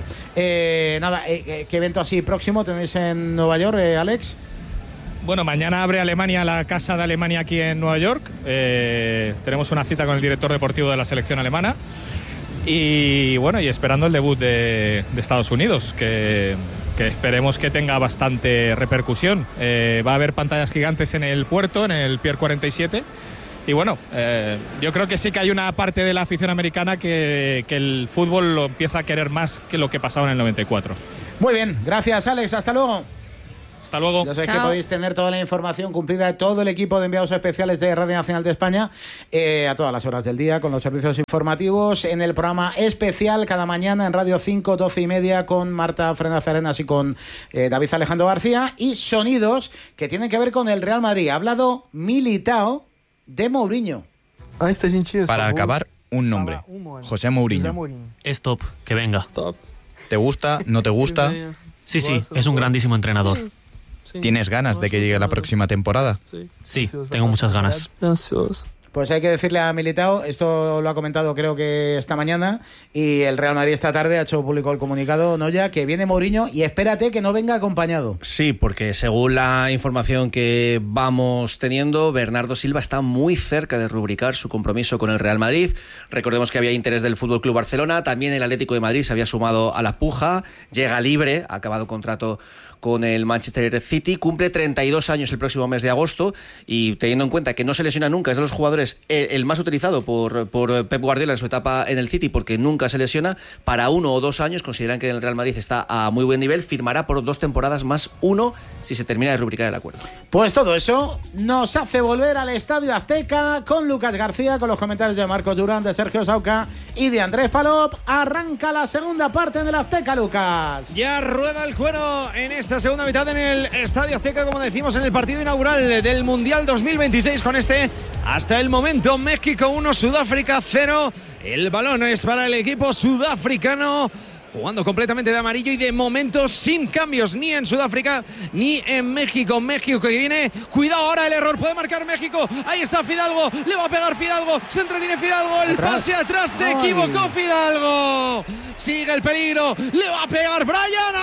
¿Qué evento así próximo tenéis en Nueva York, Alex? Bueno, mañana abre Alemania la Casa de Alemania aquí en Nueva York. Tenemos una cita con el director deportivo de la selección alemana. Y bueno, y esperando el debut de Estados Unidos, que esperemos que tenga bastante repercusión. Va a haber pantallas gigantes en el puerto, en el Pier 47. Y bueno, yo creo que sí que hay una parte de la afición americana que el fútbol lo empieza a querer más que lo que pasaba en el 94. Muy bien, gracias Alex, hasta luego. Hasta luego. Ya sabéis que podéis tener toda la información cumplida de todo el equipo de enviados especiales de Radio Nacional de España a todas las horas del día con los servicios informativos en el programa especial cada mañana en Radio 5, 12:30 con Marta Fernández Arenas y con David Alejandro García, y sonidos que tienen que ver con el Real Madrid. Ha hablado Militao de Mourinho. Para acabar, un nombre: José Mourinho. Es top, que venga. ¿Te gusta? ¿No te gusta? Sí, es un grandísimo entrenador. ¿Tienes ganas de que llegue la próxima temporada? Sí, tengo muchas ganas. Pues hay que decirle a Militao, esto lo ha comentado creo que esta mañana, y el Real Madrid esta tarde ha hecho público el comunicado, Noya, que viene Mourinho y espérate que no venga acompañado. Sí, porque según la información que vamos teniendo, Bernardo Silva está muy cerca de rubricar su compromiso con el Real Madrid. Recordemos que había interés del FC Barcelona, también el Atlético de Madrid se había sumado a la puja, llega libre, ha acabado contrato con el Manchester City, cumple 32 años el próximo mes de agosto, y teniendo en cuenta que no se lesiona nunca, es de los jugadores el más utilizado por Pep Guardiola en su etapa en el City, porque nunca se lesiona, para 1 o 2 años consideran que el Real Madrid está a muy buen nivel, firmará por 2 temporadas más 1 si se termina de rubricar el acuerdo. Pues todo eso nos hace volver al Estadio Azteca con Lucas García, con los comentarios de Marcos Durán, de Sergio Sauca y de Andrés Palop. Arranca la segunda parte del Azteca, Lucas. Ya rueda el cuero en esta segunda mitad en el Estadio Azteca, como decimos, en el partido inaugural del Mundial 2026, con hasta el momento México 1, Sudáfrica 0. El balón es para el equipo sudafricano, jugando completamente de amarillo y de momento sin cambios ni en Sudáfrica ni en México. México que viene, cuidado ahora el error, puede marcar México, ahí está Fidalgo, le va a pegar Fidalgo, se entretiene Fidalgo, el pase atrás, se equivocó Fidalgo, sigue el peligro, le va a pegar Brian,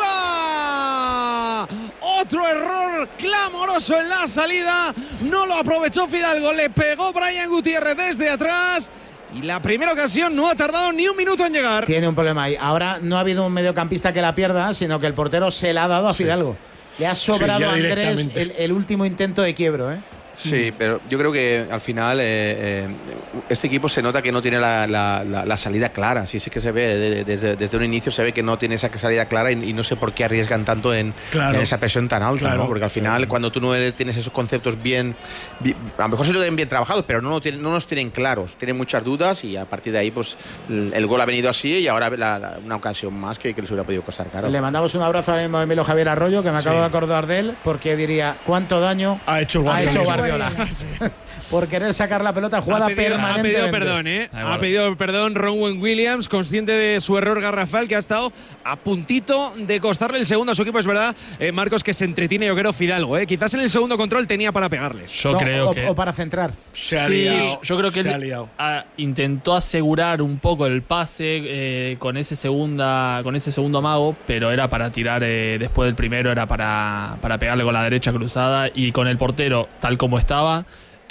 arriba, otro error clamoroso en la salida, no lo aprovechó Fidalgo, le pegó Brian Gutiérrez desde atrás. Y la primera ocasión no ha tardado ni un minuto en llegar. Tiene un problema ahí. Ahora no ha habido un mediocampista que la pierda, sino que el portero se la ha dado a Fidalgo. Le ha sobrado a Andrés el último intento de quiebro, ¿eh? Sí, pero yo creo que al final este equipo se nota que no tiene la salida clara. Sí que se ve, desde un inicio se ve que no tiene esa salida clara y no sé por qué arriesgan tanto en esa presión tan alta, ¿no? Porque al final cuando tú no tienes esos conceptos bien, a lo mejor se lo tienen bien trabajados, pero no los tienen claros, tienen muchas dudas y a partir de ahí pues el gol ha venido así y ahora una ocasión más que les hubiera podido costar caro. Le mandamos un abrazo ahora mismo a Emilio Javier Arroyo, que me acabo de acordar de él, porque diría cuánto daño ha hecho Guardiola. Por querer sacar la pelota jugada permanentemente. Ha pedido perdón Ronwen Williams, consciente de su error garrafal, que ha estado a puntito de costarle el segundo a su equipo. Es verdad, Marcos, que se entretiene, yo creo, Fidalgo. Quizás en el segundo control tenía para pegarles. O para centrar. Yo creo que él intentó asegurar un poco el pase con ese segundo amago, pero era para tirar después del primero, era para pegarle con la derecha cruzada, y con el portero tal como estaba,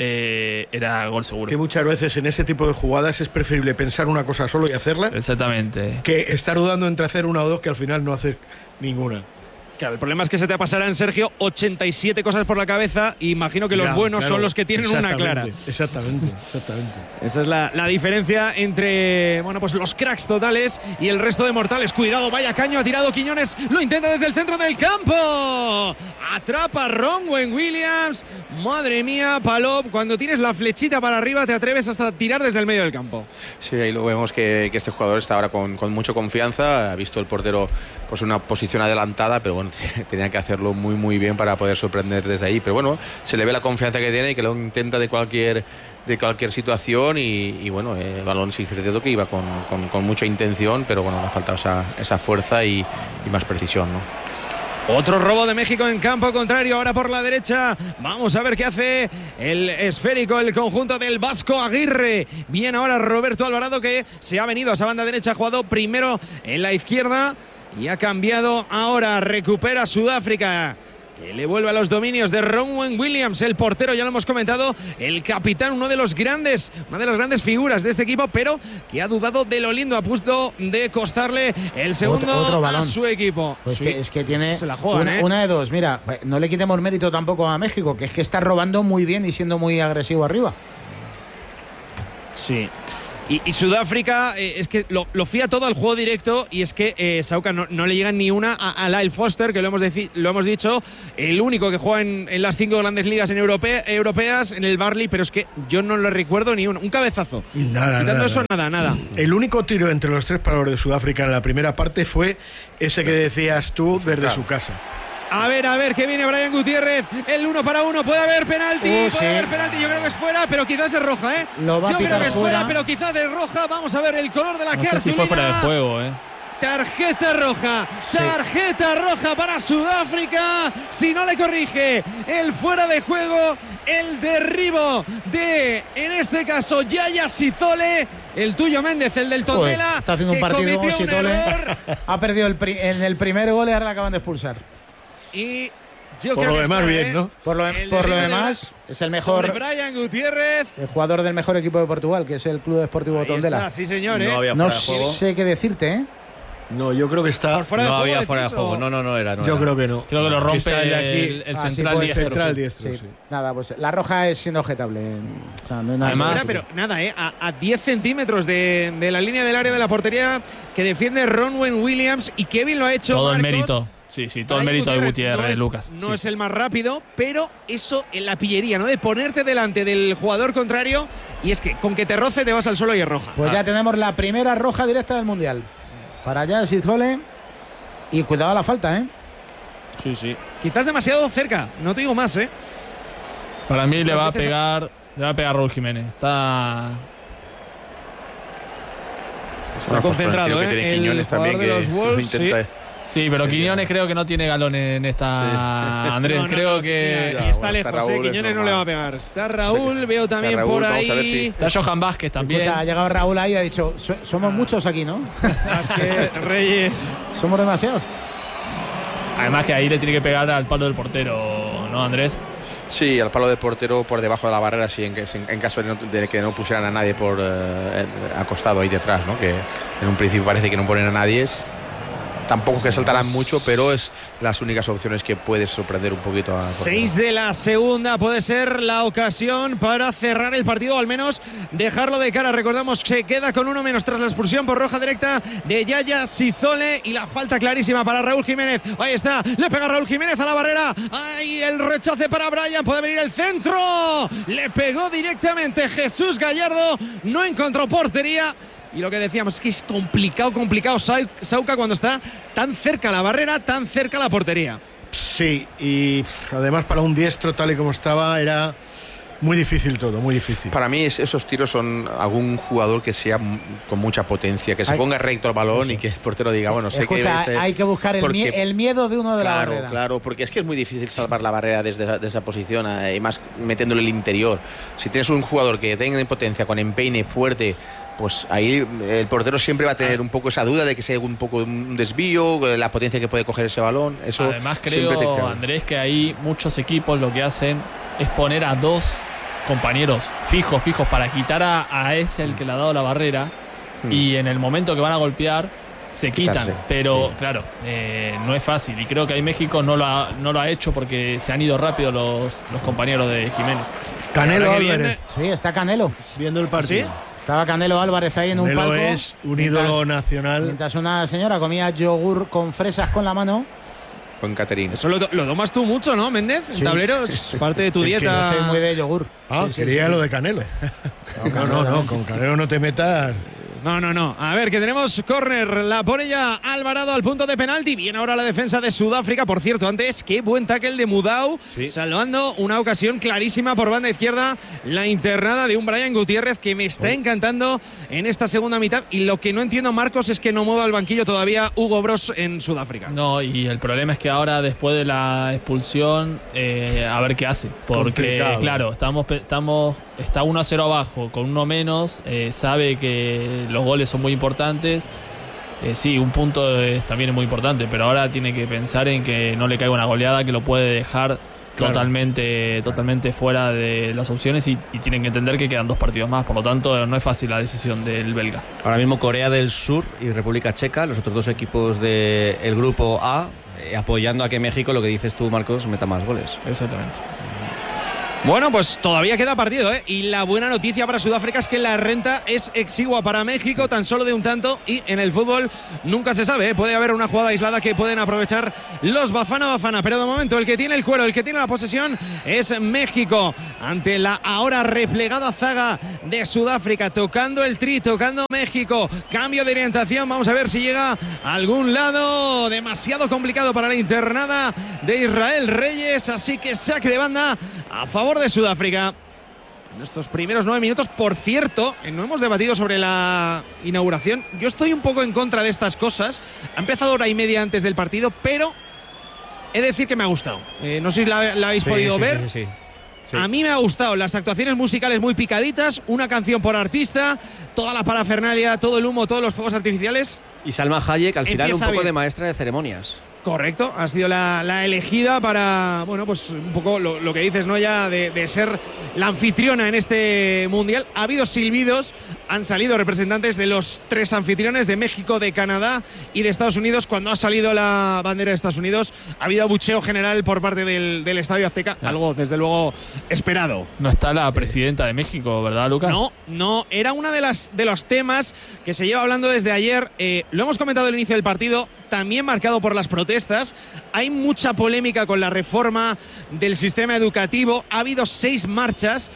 era gol seguro. Que muchas veces en ese tipo de jugadas es preferible pensar una cosa solo y hacerla. Exactamente. Que estar dudando entre hacer una o dos que al final no hacer ninguna. Claro, el problema es que se te pasarán, Sergio, 87 cosas por la cabeza. Y imagino que los buenos son los que tienen una clara. Exactamente. Esa es la diferencia entre los cracks totales y el resto de mortales. Cuidado, vaya caño, ha tirado Quiñones, lo intenta desde el centro del campo. Atrapa Ronwen Williams. Madre mía, Palop, cuando tienes la flechita para arriba te atreves hasta tirar desde el medio del campo. Sí, ahí lo vemos que este jugador está ahora con mucha confianza. Ha visto el portero pues una posición adelantada, pero bueno, tenía que hacerlo muy bien para poder sorprender desde ahí. Pero bueno, se le ve la confianza que tiene y que lo intenta de cualquier situación y bueno, el balón sí es cierto que iba con mucha intención, pero bueno, le ha faltado esa fuerza y más precisión, ¿no? Otro robo de México en campo contrario, ahora por la derecha. Vamos a ver qué hace el esférico, el conjunto del Vasco Aguirre. Bien ahora Roberto Alvarado, que se ha venido a esa banda derecha, ha jugado primero en la izquierda y ha cambiado ahora. Recupera Sudáfrica, que le vuelve a los dominios de Ronwen Williams, el portero, ya lo hemos comentado, el capitán, una de las grandes figuras de este equipo, pero que ha dudado de lo lindo, a punto de costarle el segundo otro balón a su equipo. Pues sí, es que tiene se la juegan, una de dos. Mira, no le quitemos mérito tampoco a México, que es que está robando muy bien y siendo muy agresivo arriba. Sí. Y Sudáfrica es que lo fía todo al juego directo, y es que Sauca no le llegan ni una a Lyle Foster, que lo hemos dicho, el único que juega en las 5 grandes ligas en europeas, en el Barley, pero es que yo no le recuerdo ni un cabezazo. Nada. El único tiro entre los 3 palos de Sudáfrica en la primera parte fue ese que decías tú desde su casa. A ver, que viene Brian Gutiérrez, el 1-1, puede haber penalti, yo creo que es fuera, pero quizás es roja, Lo va a yo pitar creo que es fuera, fuera, pero quizás es roja. Vamos a ver el color de la No cartulina. sé si fue fuera de juego, Tarjeta roja para Sudáfrica. Si no le corrige el fuera de juego, el derribo de, en este caso, Yaya Sizole, el tuyo Méndez, el del Tondela. Está haciendo un partido como Sizole. Ha perdido en el primer gol y ahora le acaban de expulsar. Y yo por creo lo demás, bien, ¿no? Por lo demás, es el mejor. Brian Gutiérrez, el jugador del mejor equipo de Portugal, que es el Club Deportivo Tondela. Sí, señor. No sé qué decirte, No, yo creo que está. No había fuera de juego. No era. Yo creo que no. Creo que lo rompe el central diestro. Sí. Nada, pues la roja es siendo objetable. O sea, no hay nada. Además, pero nada, a 10 centímetros de la línea del área de la portería que defiende Ronwen Williams, y Kevin lo ha hecho. Todo el Marcos. mérito. Sí, todo el mérito de Gutiérrez, Lucas. No es el más rápido, pero eso en la pillería, ¿no? De ponerte delante del jugador contrario, y es que con que te roce te vas al suelo y es roja. Pues ya tenemos la primera roja directa del Mundial. Para allá Sizole. Y cuidado a la falta, Sí. Quizás demasiado cerca, no te digo más, Para mí le va a pegar Raúl Jiménez. Está concentrado, que tiene Quiñones también, que los Wolves, lo intenta. Sí, pero Quiñones creo que no tiene galón en esta. Andrés, creo que. Y está lejos, Quiñones no le va a pegar. Está Raúl, veo también Raúl, por vamos a ver ahí. si- Está Johan Vázquez también. Escucha, ha llegado Raúl ahí y ha dicho: somos muchos aquí, ¿no? Vázquez, Reyes. Somos demasiados. Además que ahí le tiene que pegar al palo del portero, ¿no, Andrés? Sí, al palo de portero por debajo de la barrera, sí, en caso de que no pusieran a nadie por acostado ahí detrás, ¿no? Que en un principio parece que no ponen a nadie. Tampoco que saltarán mucho, pero es las únicas opciones que puedes sorprender un poquito a 6 de la segunda puede ser la ocasión para cerrar el partido, o al menos dejarlo de cara. Recordamos que queda con 1 menos tras la expulsión por roja directa de Yaya Sizole, y la falta clarísima para Raúl Jiménez. Ahí está, le pega Raúl Jiménez a la barrera. Ahí el rechace para Brian, puede venir el centro. Le pegó directamente Jesús Gallardo, no encontró portería. Y lo que decíamos es que es complicado Sauca cuando está tan cerca a la barrera, tan cerca a la portería. Sí, y además para un diestro tal y como estaba era muy difícil todo, muy difícil. Para mí esos tiros son algún jugador que sea con mucha potencia, que se ponga recto al balón y que el portero diga, bueno, sé Escucha, que hay que buscar el miedo de uno de la barrera. Claro, porque es que es muy difícil salvar la barrera desde esa posición, y más metiéndole el interior. Si tienes un jugador que tenga potencia, con empeine fuerte, pues ahí el portero siempre va a tener un poco esa duda de que sea un poco un desvío, la potencia que puede coger ese balón. Eso además creo, Andrés, que ahí muchos equipos lo que hacen es poner a 2 compañeros fijos para quitar a ese el que le ha dado la barrera, y en el momento que van a golpear se quitan, pero claro, no es fácil, y creo que ahí México no lo ha hecho porque se han ido rápido los compañeros de Jiménez. Canelo Álvarez. Sí, está Canelo viendo el partido. ¿Sí? Estaba Canelo Álvarez ahí en un palco. Es un ídolo nacional. Mientras una señora comía yogur con fresas con la mano, buen catering. Eso lo tomas tú mucho, ¿no, Méndez? Sí. En tableros, es parte de tu dieta. Que yo soy muy de yogur. Quería lo de Canelo. No, con Canelo no te metas. No. A ver, que tenemos córner. La pone ya Alvarado al punto de penalti. Viene ahora la defensa de Sudáfrica. Por cierto, antes, qué buen tackle de Mudau. Sí. Salvando una ocasión clarísima por banda izquierda. La internada de un Brian Gutiérrez que me está encantando en esta segunda mitad. Y lo que no entiendo, Marcos, es que no mueva el banquillo todavía Hugo Broos en Sudáfrica. No, y el problema es que ahora, después de la expulsión, a ver qué hace. Porque, claro, está 1-0 abajo, con uno menos. Sabe que los goles son muy importantes. Sí, un punto también es muy importante, pero ahora tiene que pensar en que no le caiga una goleada que lo puede dejar totalmente fuera de las opciones y tienen que entender que quedan 2 partidos más. Por lo tanto, no es fácil la decisión del belga. Ahora mismo Corea del Sur y República Checa, los otros 2 equipos del grupo A, apoyando a que México, lo que dices tú, Marcos, meta más goles. Exactamente. Bueno, pues todavía queda partido, ¿eh? Y la buena noticia para Sudáfrica es que la renta es exigua para México, tan solo de un tanto, y en el fútbol nunca se sabe, ¿eh? Puede haber una jugada aislada que pueden aprovechar los Bafana, pero de momento el que tiene el cuero, el que tiene la posesión es México, ante la ahora replegada zaga de Sudáfrica, tocando el tri, tocando México, cambio de orientación, vamos a ver si llega a algún lado, demasiado complicado para la internada de Israel Reyes, así que saque de banda a favor de Sudáfrica. En estos primeros 9 minutos, por cierto, no hemos debatido sobre la inauguración. Yo estoy un poco en contra de estas cosas. Ha empezado hora y media antes del partido, pero he de decir que me ha gustado. No sé si la habéis podido ver. Sí. A mí me ha gustado. Las actuaciones musicales muy picaditas, una canción por artista, toda la parafernalia, todo el humo, todos los fuegos artificiales. Y Salma Hayek, al final, un poco bien. de maestra de ceremonias. Correcto, ha sido la elegida para, bueno, pues un poco lo que dices, ¿no? Ya de ser la anfitriona en este mundial. Ha habido silbidos, han salido representantes de los 3 anfitriones, de México, de Canadá y de Estados Unidos. Cuando ha salido la bandera de Estados Unidos, ha habido abucheo general por parte del Estadio Azteca, algo desde luego esperado. No está la presidenta de México, ¿verdad, Lucas? No, era una de los temas que se lleva hablando desde ayer. Lo hemos comentado al inicio del partido, también marcado por las protestas. Hay mucha polémica con la reforma del sistema educativo. Ha habido 6 marchas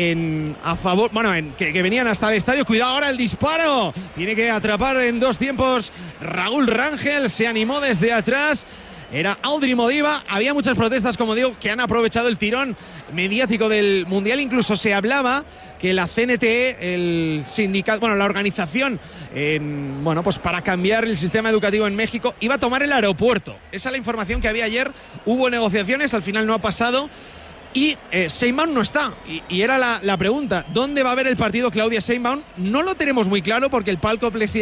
a favor, que venían hasta el estadio. Cuidado ahora el disparo. Tiene que atrapar en 2 tiempos Raúl Rangel. Se animó desde atrás. Era Audrey Modiva. Había muchas protestas, como digo, que han aprovechado el tirón mediático del Mundial. Incluso se hablaba que la CNTE, el sindicato, la organización, pues para cambiar el sistema educativo en México, iba a tomar el aeropuerto. Esa es la información que había ayer. Hubo negociaciones, al final no ha pasado. Y Sheinbaum no está. Y era la pregunta, ¿dónde va a haber el partido Claudia Sheinbaum? No lo tenemos muy claro porque el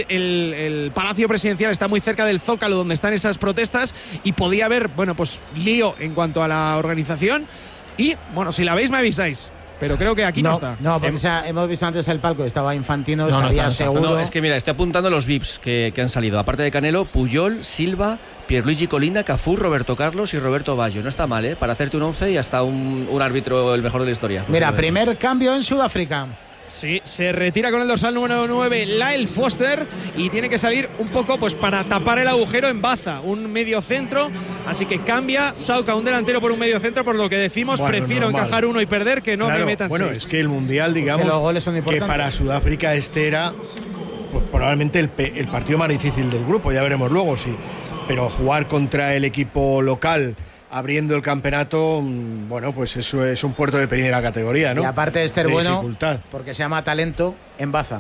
Palacio Presidencial está muy cerca del Zócalo, donde están esas protestas, y podía haber, lío en cuanto a la organización. Y, si la veis me avisáis. Pero creo que aquí no está. No, porque hemos visto antes el palco, estaba Infantino, estaría seguro. No, es que mira, estoy apuntando los VIPs que han salido. Aparte de Canelo, Puyol, Silva, Pierluigi Colina, Cafú, Roberto Carlos y Roberto Baggio. No está mal, ¿eh? Para hacerte un 11 y hasta un árbitro el mejor de la historia. Mira, primer cambio en Sudáfrica. Sí, se retira con el dorsal número 9 Lyle Foster y tiene que salir un poco para tapar el agujero en Baza, un medio centro, así que cambia Sauca, un delantero por un medio centro, por lo que decimos, prefiero encajar uno y perder que no me metan 6. Es que el Mundial, digamos, los goles son importantes. Que para Sudáfrica era probablemente el partido más difícil del grupo, ya veremos luego, sí, pero jugar contra el equipo local abriendo el campeonato, pues eso es un puerto de primera categoría, ¿no? Y aparte de ser bueno, dificultad. Porque se llama talento en Baza.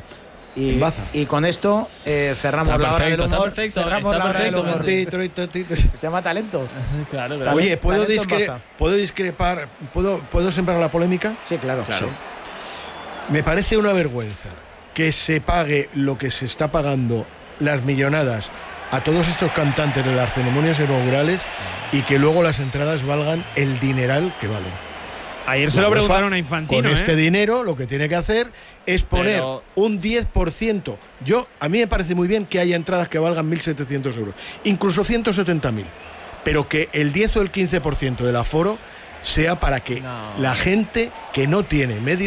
Y con esto cerramos la hora del humor. Cerramos la hora del humor. Se llama talento. Claro. Oye, ¿puedo discrepar? ¿Puedo sembrar la polémica? Sí, claro. Me parece una vergüenza que se pague lo que se está pagando, las millonadas, a todos estos cantantes de las ceremonias inaugurales, y que luego las entradas valgan el dineral que valen. Ayer se lo preguntaron a Infantino. Con este dinero lo que tiene que hacer es poner un 10%. A mí me parece muy bien que haya entradas que valgan 1.700 euros, incluso 170.000, pero que el 10 o el 15% del aforo sea para que la gente que no tiene medios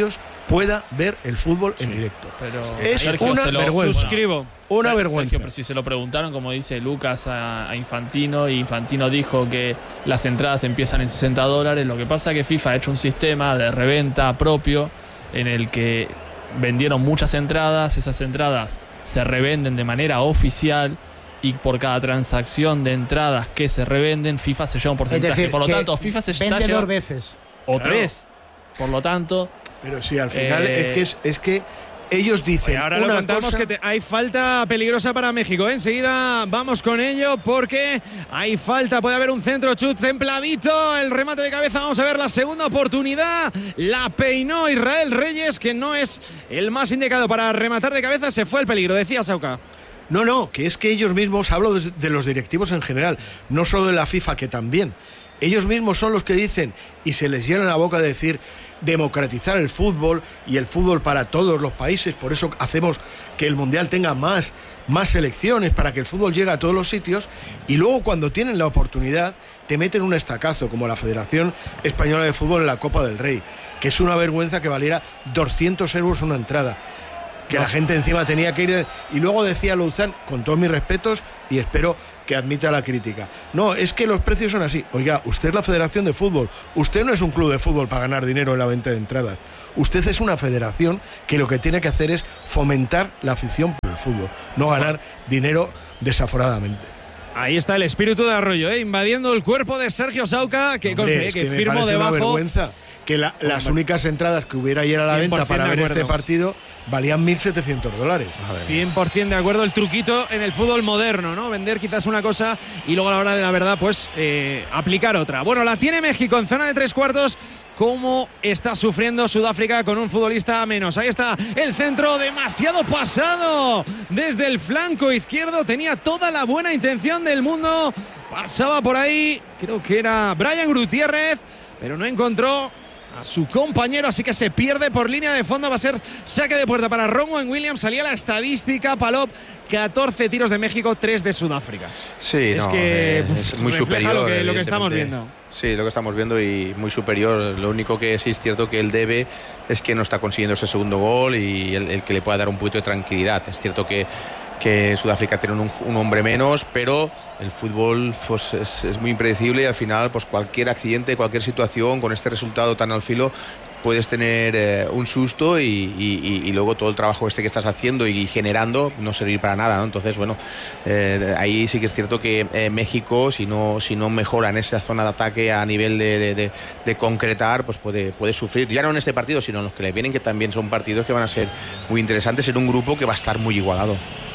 pueda ver el fútbol en directo. Pero es Sergio, una vergüenza. Suscribo. Una vergüenza. Sergio, pero si se lo preguntaron, como dice Lucas, a Infantino, y Infantino dijo que las entradas empiezan en $60. Lo que pasa es que FIFA ha hecho un sistema de reventa propio en el que vendieron muchas entradas, esas entradas se revenden de manera oficial y por cada transacción de entradas que se revenden, FIFA se lleva un porcentaje. Es decir, por lo que tanto, FIFA se vende está 2 veces. O Claro. 3. Por lo tanto. Pero sí, al final es que ellos dicen. Ahora una lo contamos cosa, que hay falta peligrosa para México. Enseguida vamos con ello porque hay falta. Puede haber un centro chut templadito. El remate de cabeza. Vamos a ver la segunda oportunidad. La peinó Israel Reyes, que no es el más indicado para rematar de cabeza. Se fue el peligro, decía Sauca. No, que es que ellos mismos, hablo de los directivos en general, no solo de la FIFA, que también. Ellos mismos son los que dicen, y se les llena la boca de decir, democratizar el fútbol y el fútbol para todos los países. Por eso hacemos que el Mundial tenga más selecciones, para que el fútbol llegue a todos los sitios. Y luego, cuando tienen la oportunidad, te meten un estacazo, como la Federación Española de Fútbol en la Copa del Rey, que es una vergüenza que valiera 200 euros una entrada. Que la gente encima tenía que ir. Y luego decía Luzán, con todos mis respetos, y espero que admita la crítica, no, es que los precios son así. Oiga, usted es la Federación de Fútbol, usted no es un club de fútbol para ganar dinero en la venta de entradas. Usted es una federación que lo que tiene que hacer es fomentar la afición por el fútbol, no ganar dinero desaforadamente. Ahí está el espíritu de Arroyo, invadiendo el cuerpo de Sergio Sauca, que, Hombre, que firmó me debajo. una vergüenza que las únicas entradas que hubiera ayer a la venta para ver este partido valían $1.700. 100% de acuerdo. El truquito en el fútbol moderno, ¿no? Vender quizás una cosa y luego a la hora de la verdad, pues aplicar otra. Bueno, la tiene México en zona de 3/4. Cómo está sufriendo Sudáfrica con un futbolista menos. Ahí está el centro, demasiado pasado desde el flanco izquierdo. Tenía toda la buena intención del mundo. Pasaba por ahí, creo que era Brian Gutiérrez, pero no encontró a su compañero, así que se pierde por línea de fondo. Va a ser saque de puerta para Ronwen Williams. Salía la estadística, Palop, 14 tiros de México, 3 de Sudáfrica. Sí, es muy superior lo que estamos viendo. Sí, lo que estamos viendo, y muy superior. Lo único que sí es cierto que él debe es que no está consiguiendo ese segundo gol y el que le pueda dar un poquito de tranquilidad. Es cierto que Sudáfrica tiene un hombre menos, pero el fútbol pues, es muy impredecible, y al final pues cualquier accidente, cualquier situación con este resultado tan al filo, puedes tener un susto y luego todo el trabajo que estás haciendo y generando no servir para nada, ¿no? Entonces, bueno, ahí sí que es cierto que México, si no mejora en esa zona de ataque a nivel de concretar, pues puede sufrir, ya no en este partido, sino en los que le vienen, que también son partidos que van a ser muy interesantes, en un grupo que va a estar muy igualado.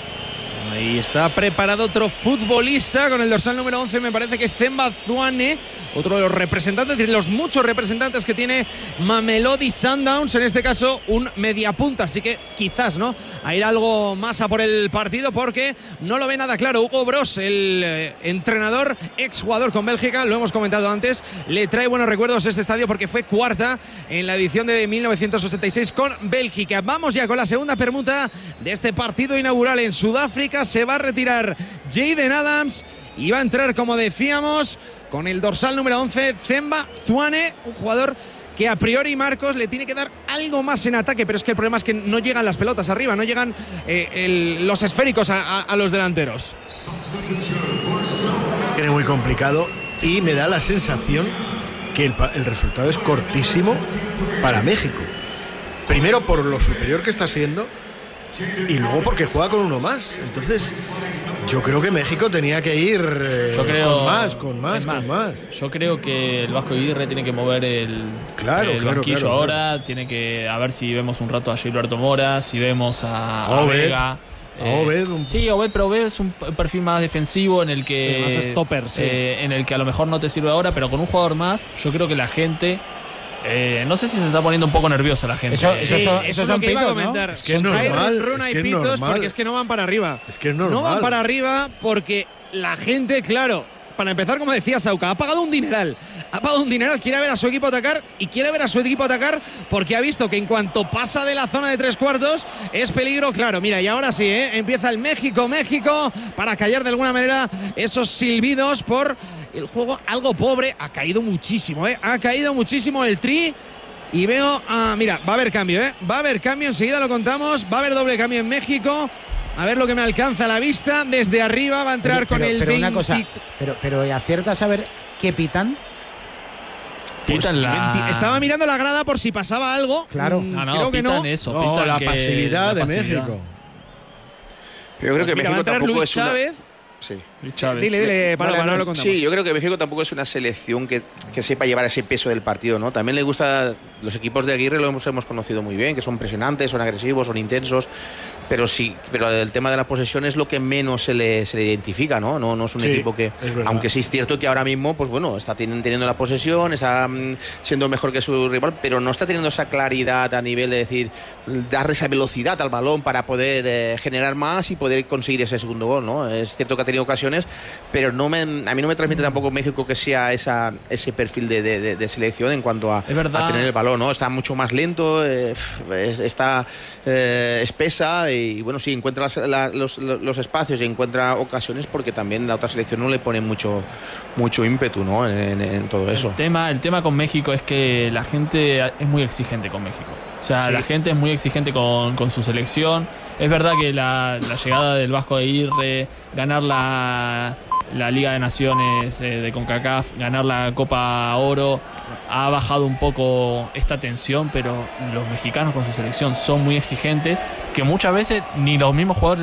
Ahí está preparado otro futbolista con el dorsal número 11, me parece que es Themba Zwane, otro de los representantes, de los muchos representantes que tiene Mamelodi Sundowns, en este caso un mediapunta, así que quizás, ¿no?, a ir algo más a por el partido, porque no lo ve nada claro. Hugo Bross, el entrenador, exjugador con Bélgica, lo hemos comentado antes, le trae buenos recuerdos a este estadio porque fue cuarta en la edición de 1986 con Bélgica. Vamos ya con la segunda permuta de este partido inaugural en Sudáfrica. Se va a retirar Jaden Adams y va a entrar, como decíamos, con el dorsal número 11, Themba Zwane, un jugador que a priori, Marcos, le tiene que dar algo más en ataque, pero es que el problema es que no llegan las pelotas arriba, no llegan los esféricos a los delanteros. Tiene muy complicado, y me da la sensación que el resultado es cortísimo para México. Primero por lo superior que está siendo, y luego porque juega con uno más. Entonces yo creo que México tenía que ir con más. Yo creo que el Vasco Aguirre tiene que mover el banquillo ahora. Tiene que, a ver si vemos un rato a Gilberto Mora, si vemos a Vega. Obed, Obed, pero Obed es un perfil más defensivo, en el que más stopper, en el que a lo mejor no te sirve ahora, pero con un jugador más, yo creo que la gente no sé si se está poniendo un poco nerviosa la gente. Eso es lo que iba a comentar. ¿No? Es que es normal. Hay pitos porque es que no van para arriba. Es que es normal. No van para arriba porque la gente, claro, para empezar, como decía Sauca, ha pagado un dineral. Quiere ver a su equipo atacar, y quiere ver a su equipo atacar porque ha visto que en cuanto pasa de la zona de 3/4 es peligro, claro. Mira, y ahora sí, empieza el México para callar de alguna manera esos silbidos por el juego algo pobre. Ha caído muchísimo, ha caído muchísimo el Tri. Y veo, mira, va a haber cambio, va a haber cambio, enseguida lo contamos, va a haber doble cambio en México. A ver lo que me alcanza a la vista, desde arriba va a entrar con el 20. Una cosa, pero acierta a saber qué pitan. Estaba mirando la grada por si pasaba algo. Claro. Creo que no. Eso, no, la pasividad de México. Pero yo creo que México tampoco Luis es Chávez. Sí. Dile, Pablo, lo contamos. Sí, yo creo que México tampoco es una selección que sepa llevar ese peso del partido, ¿no? También le gusta, los equipos de Aguirre lo hemos conocido muy bien, que son presionantes, son agresivos, son intensos, pero el tema de la posesión es lo que menos se le identifica, ¿no? No es un equipo que, aunque sí es cierto que ahora mismo, pues bueno, está teniendo la posesión, está siendo mejor que su rival, pero no está teniendo esa claridad a nivel de decir, darle esa velocidad al balón para poder generar más y poder conseguir ese segundo gol, ¿no? Es cierto que ha tenido ocasiones, pero a mí no me transmite tampoco México que sea ese perfil de selección en cuanto a tener el balón, ¿no? Está mucho más lento, está espesa y bueno, sí, encuentra los espacios y encuentra ocasiones porque también la otra selección no le pone mucho ímpetu, ¿no? en todo eso. El tema con México es que la gente es muy exigente con México. O sea, la gente es muy exigente con su selección. Es verdad que la llegada del Vasco Aguirre, ganar la Liga de Naciones de CONCACAF, ganar la Copa Oro, ha bajado un poco esta tensión, pero los mexicanos con su selección son muy exigentes, que muchas veces ni los mismos jugadores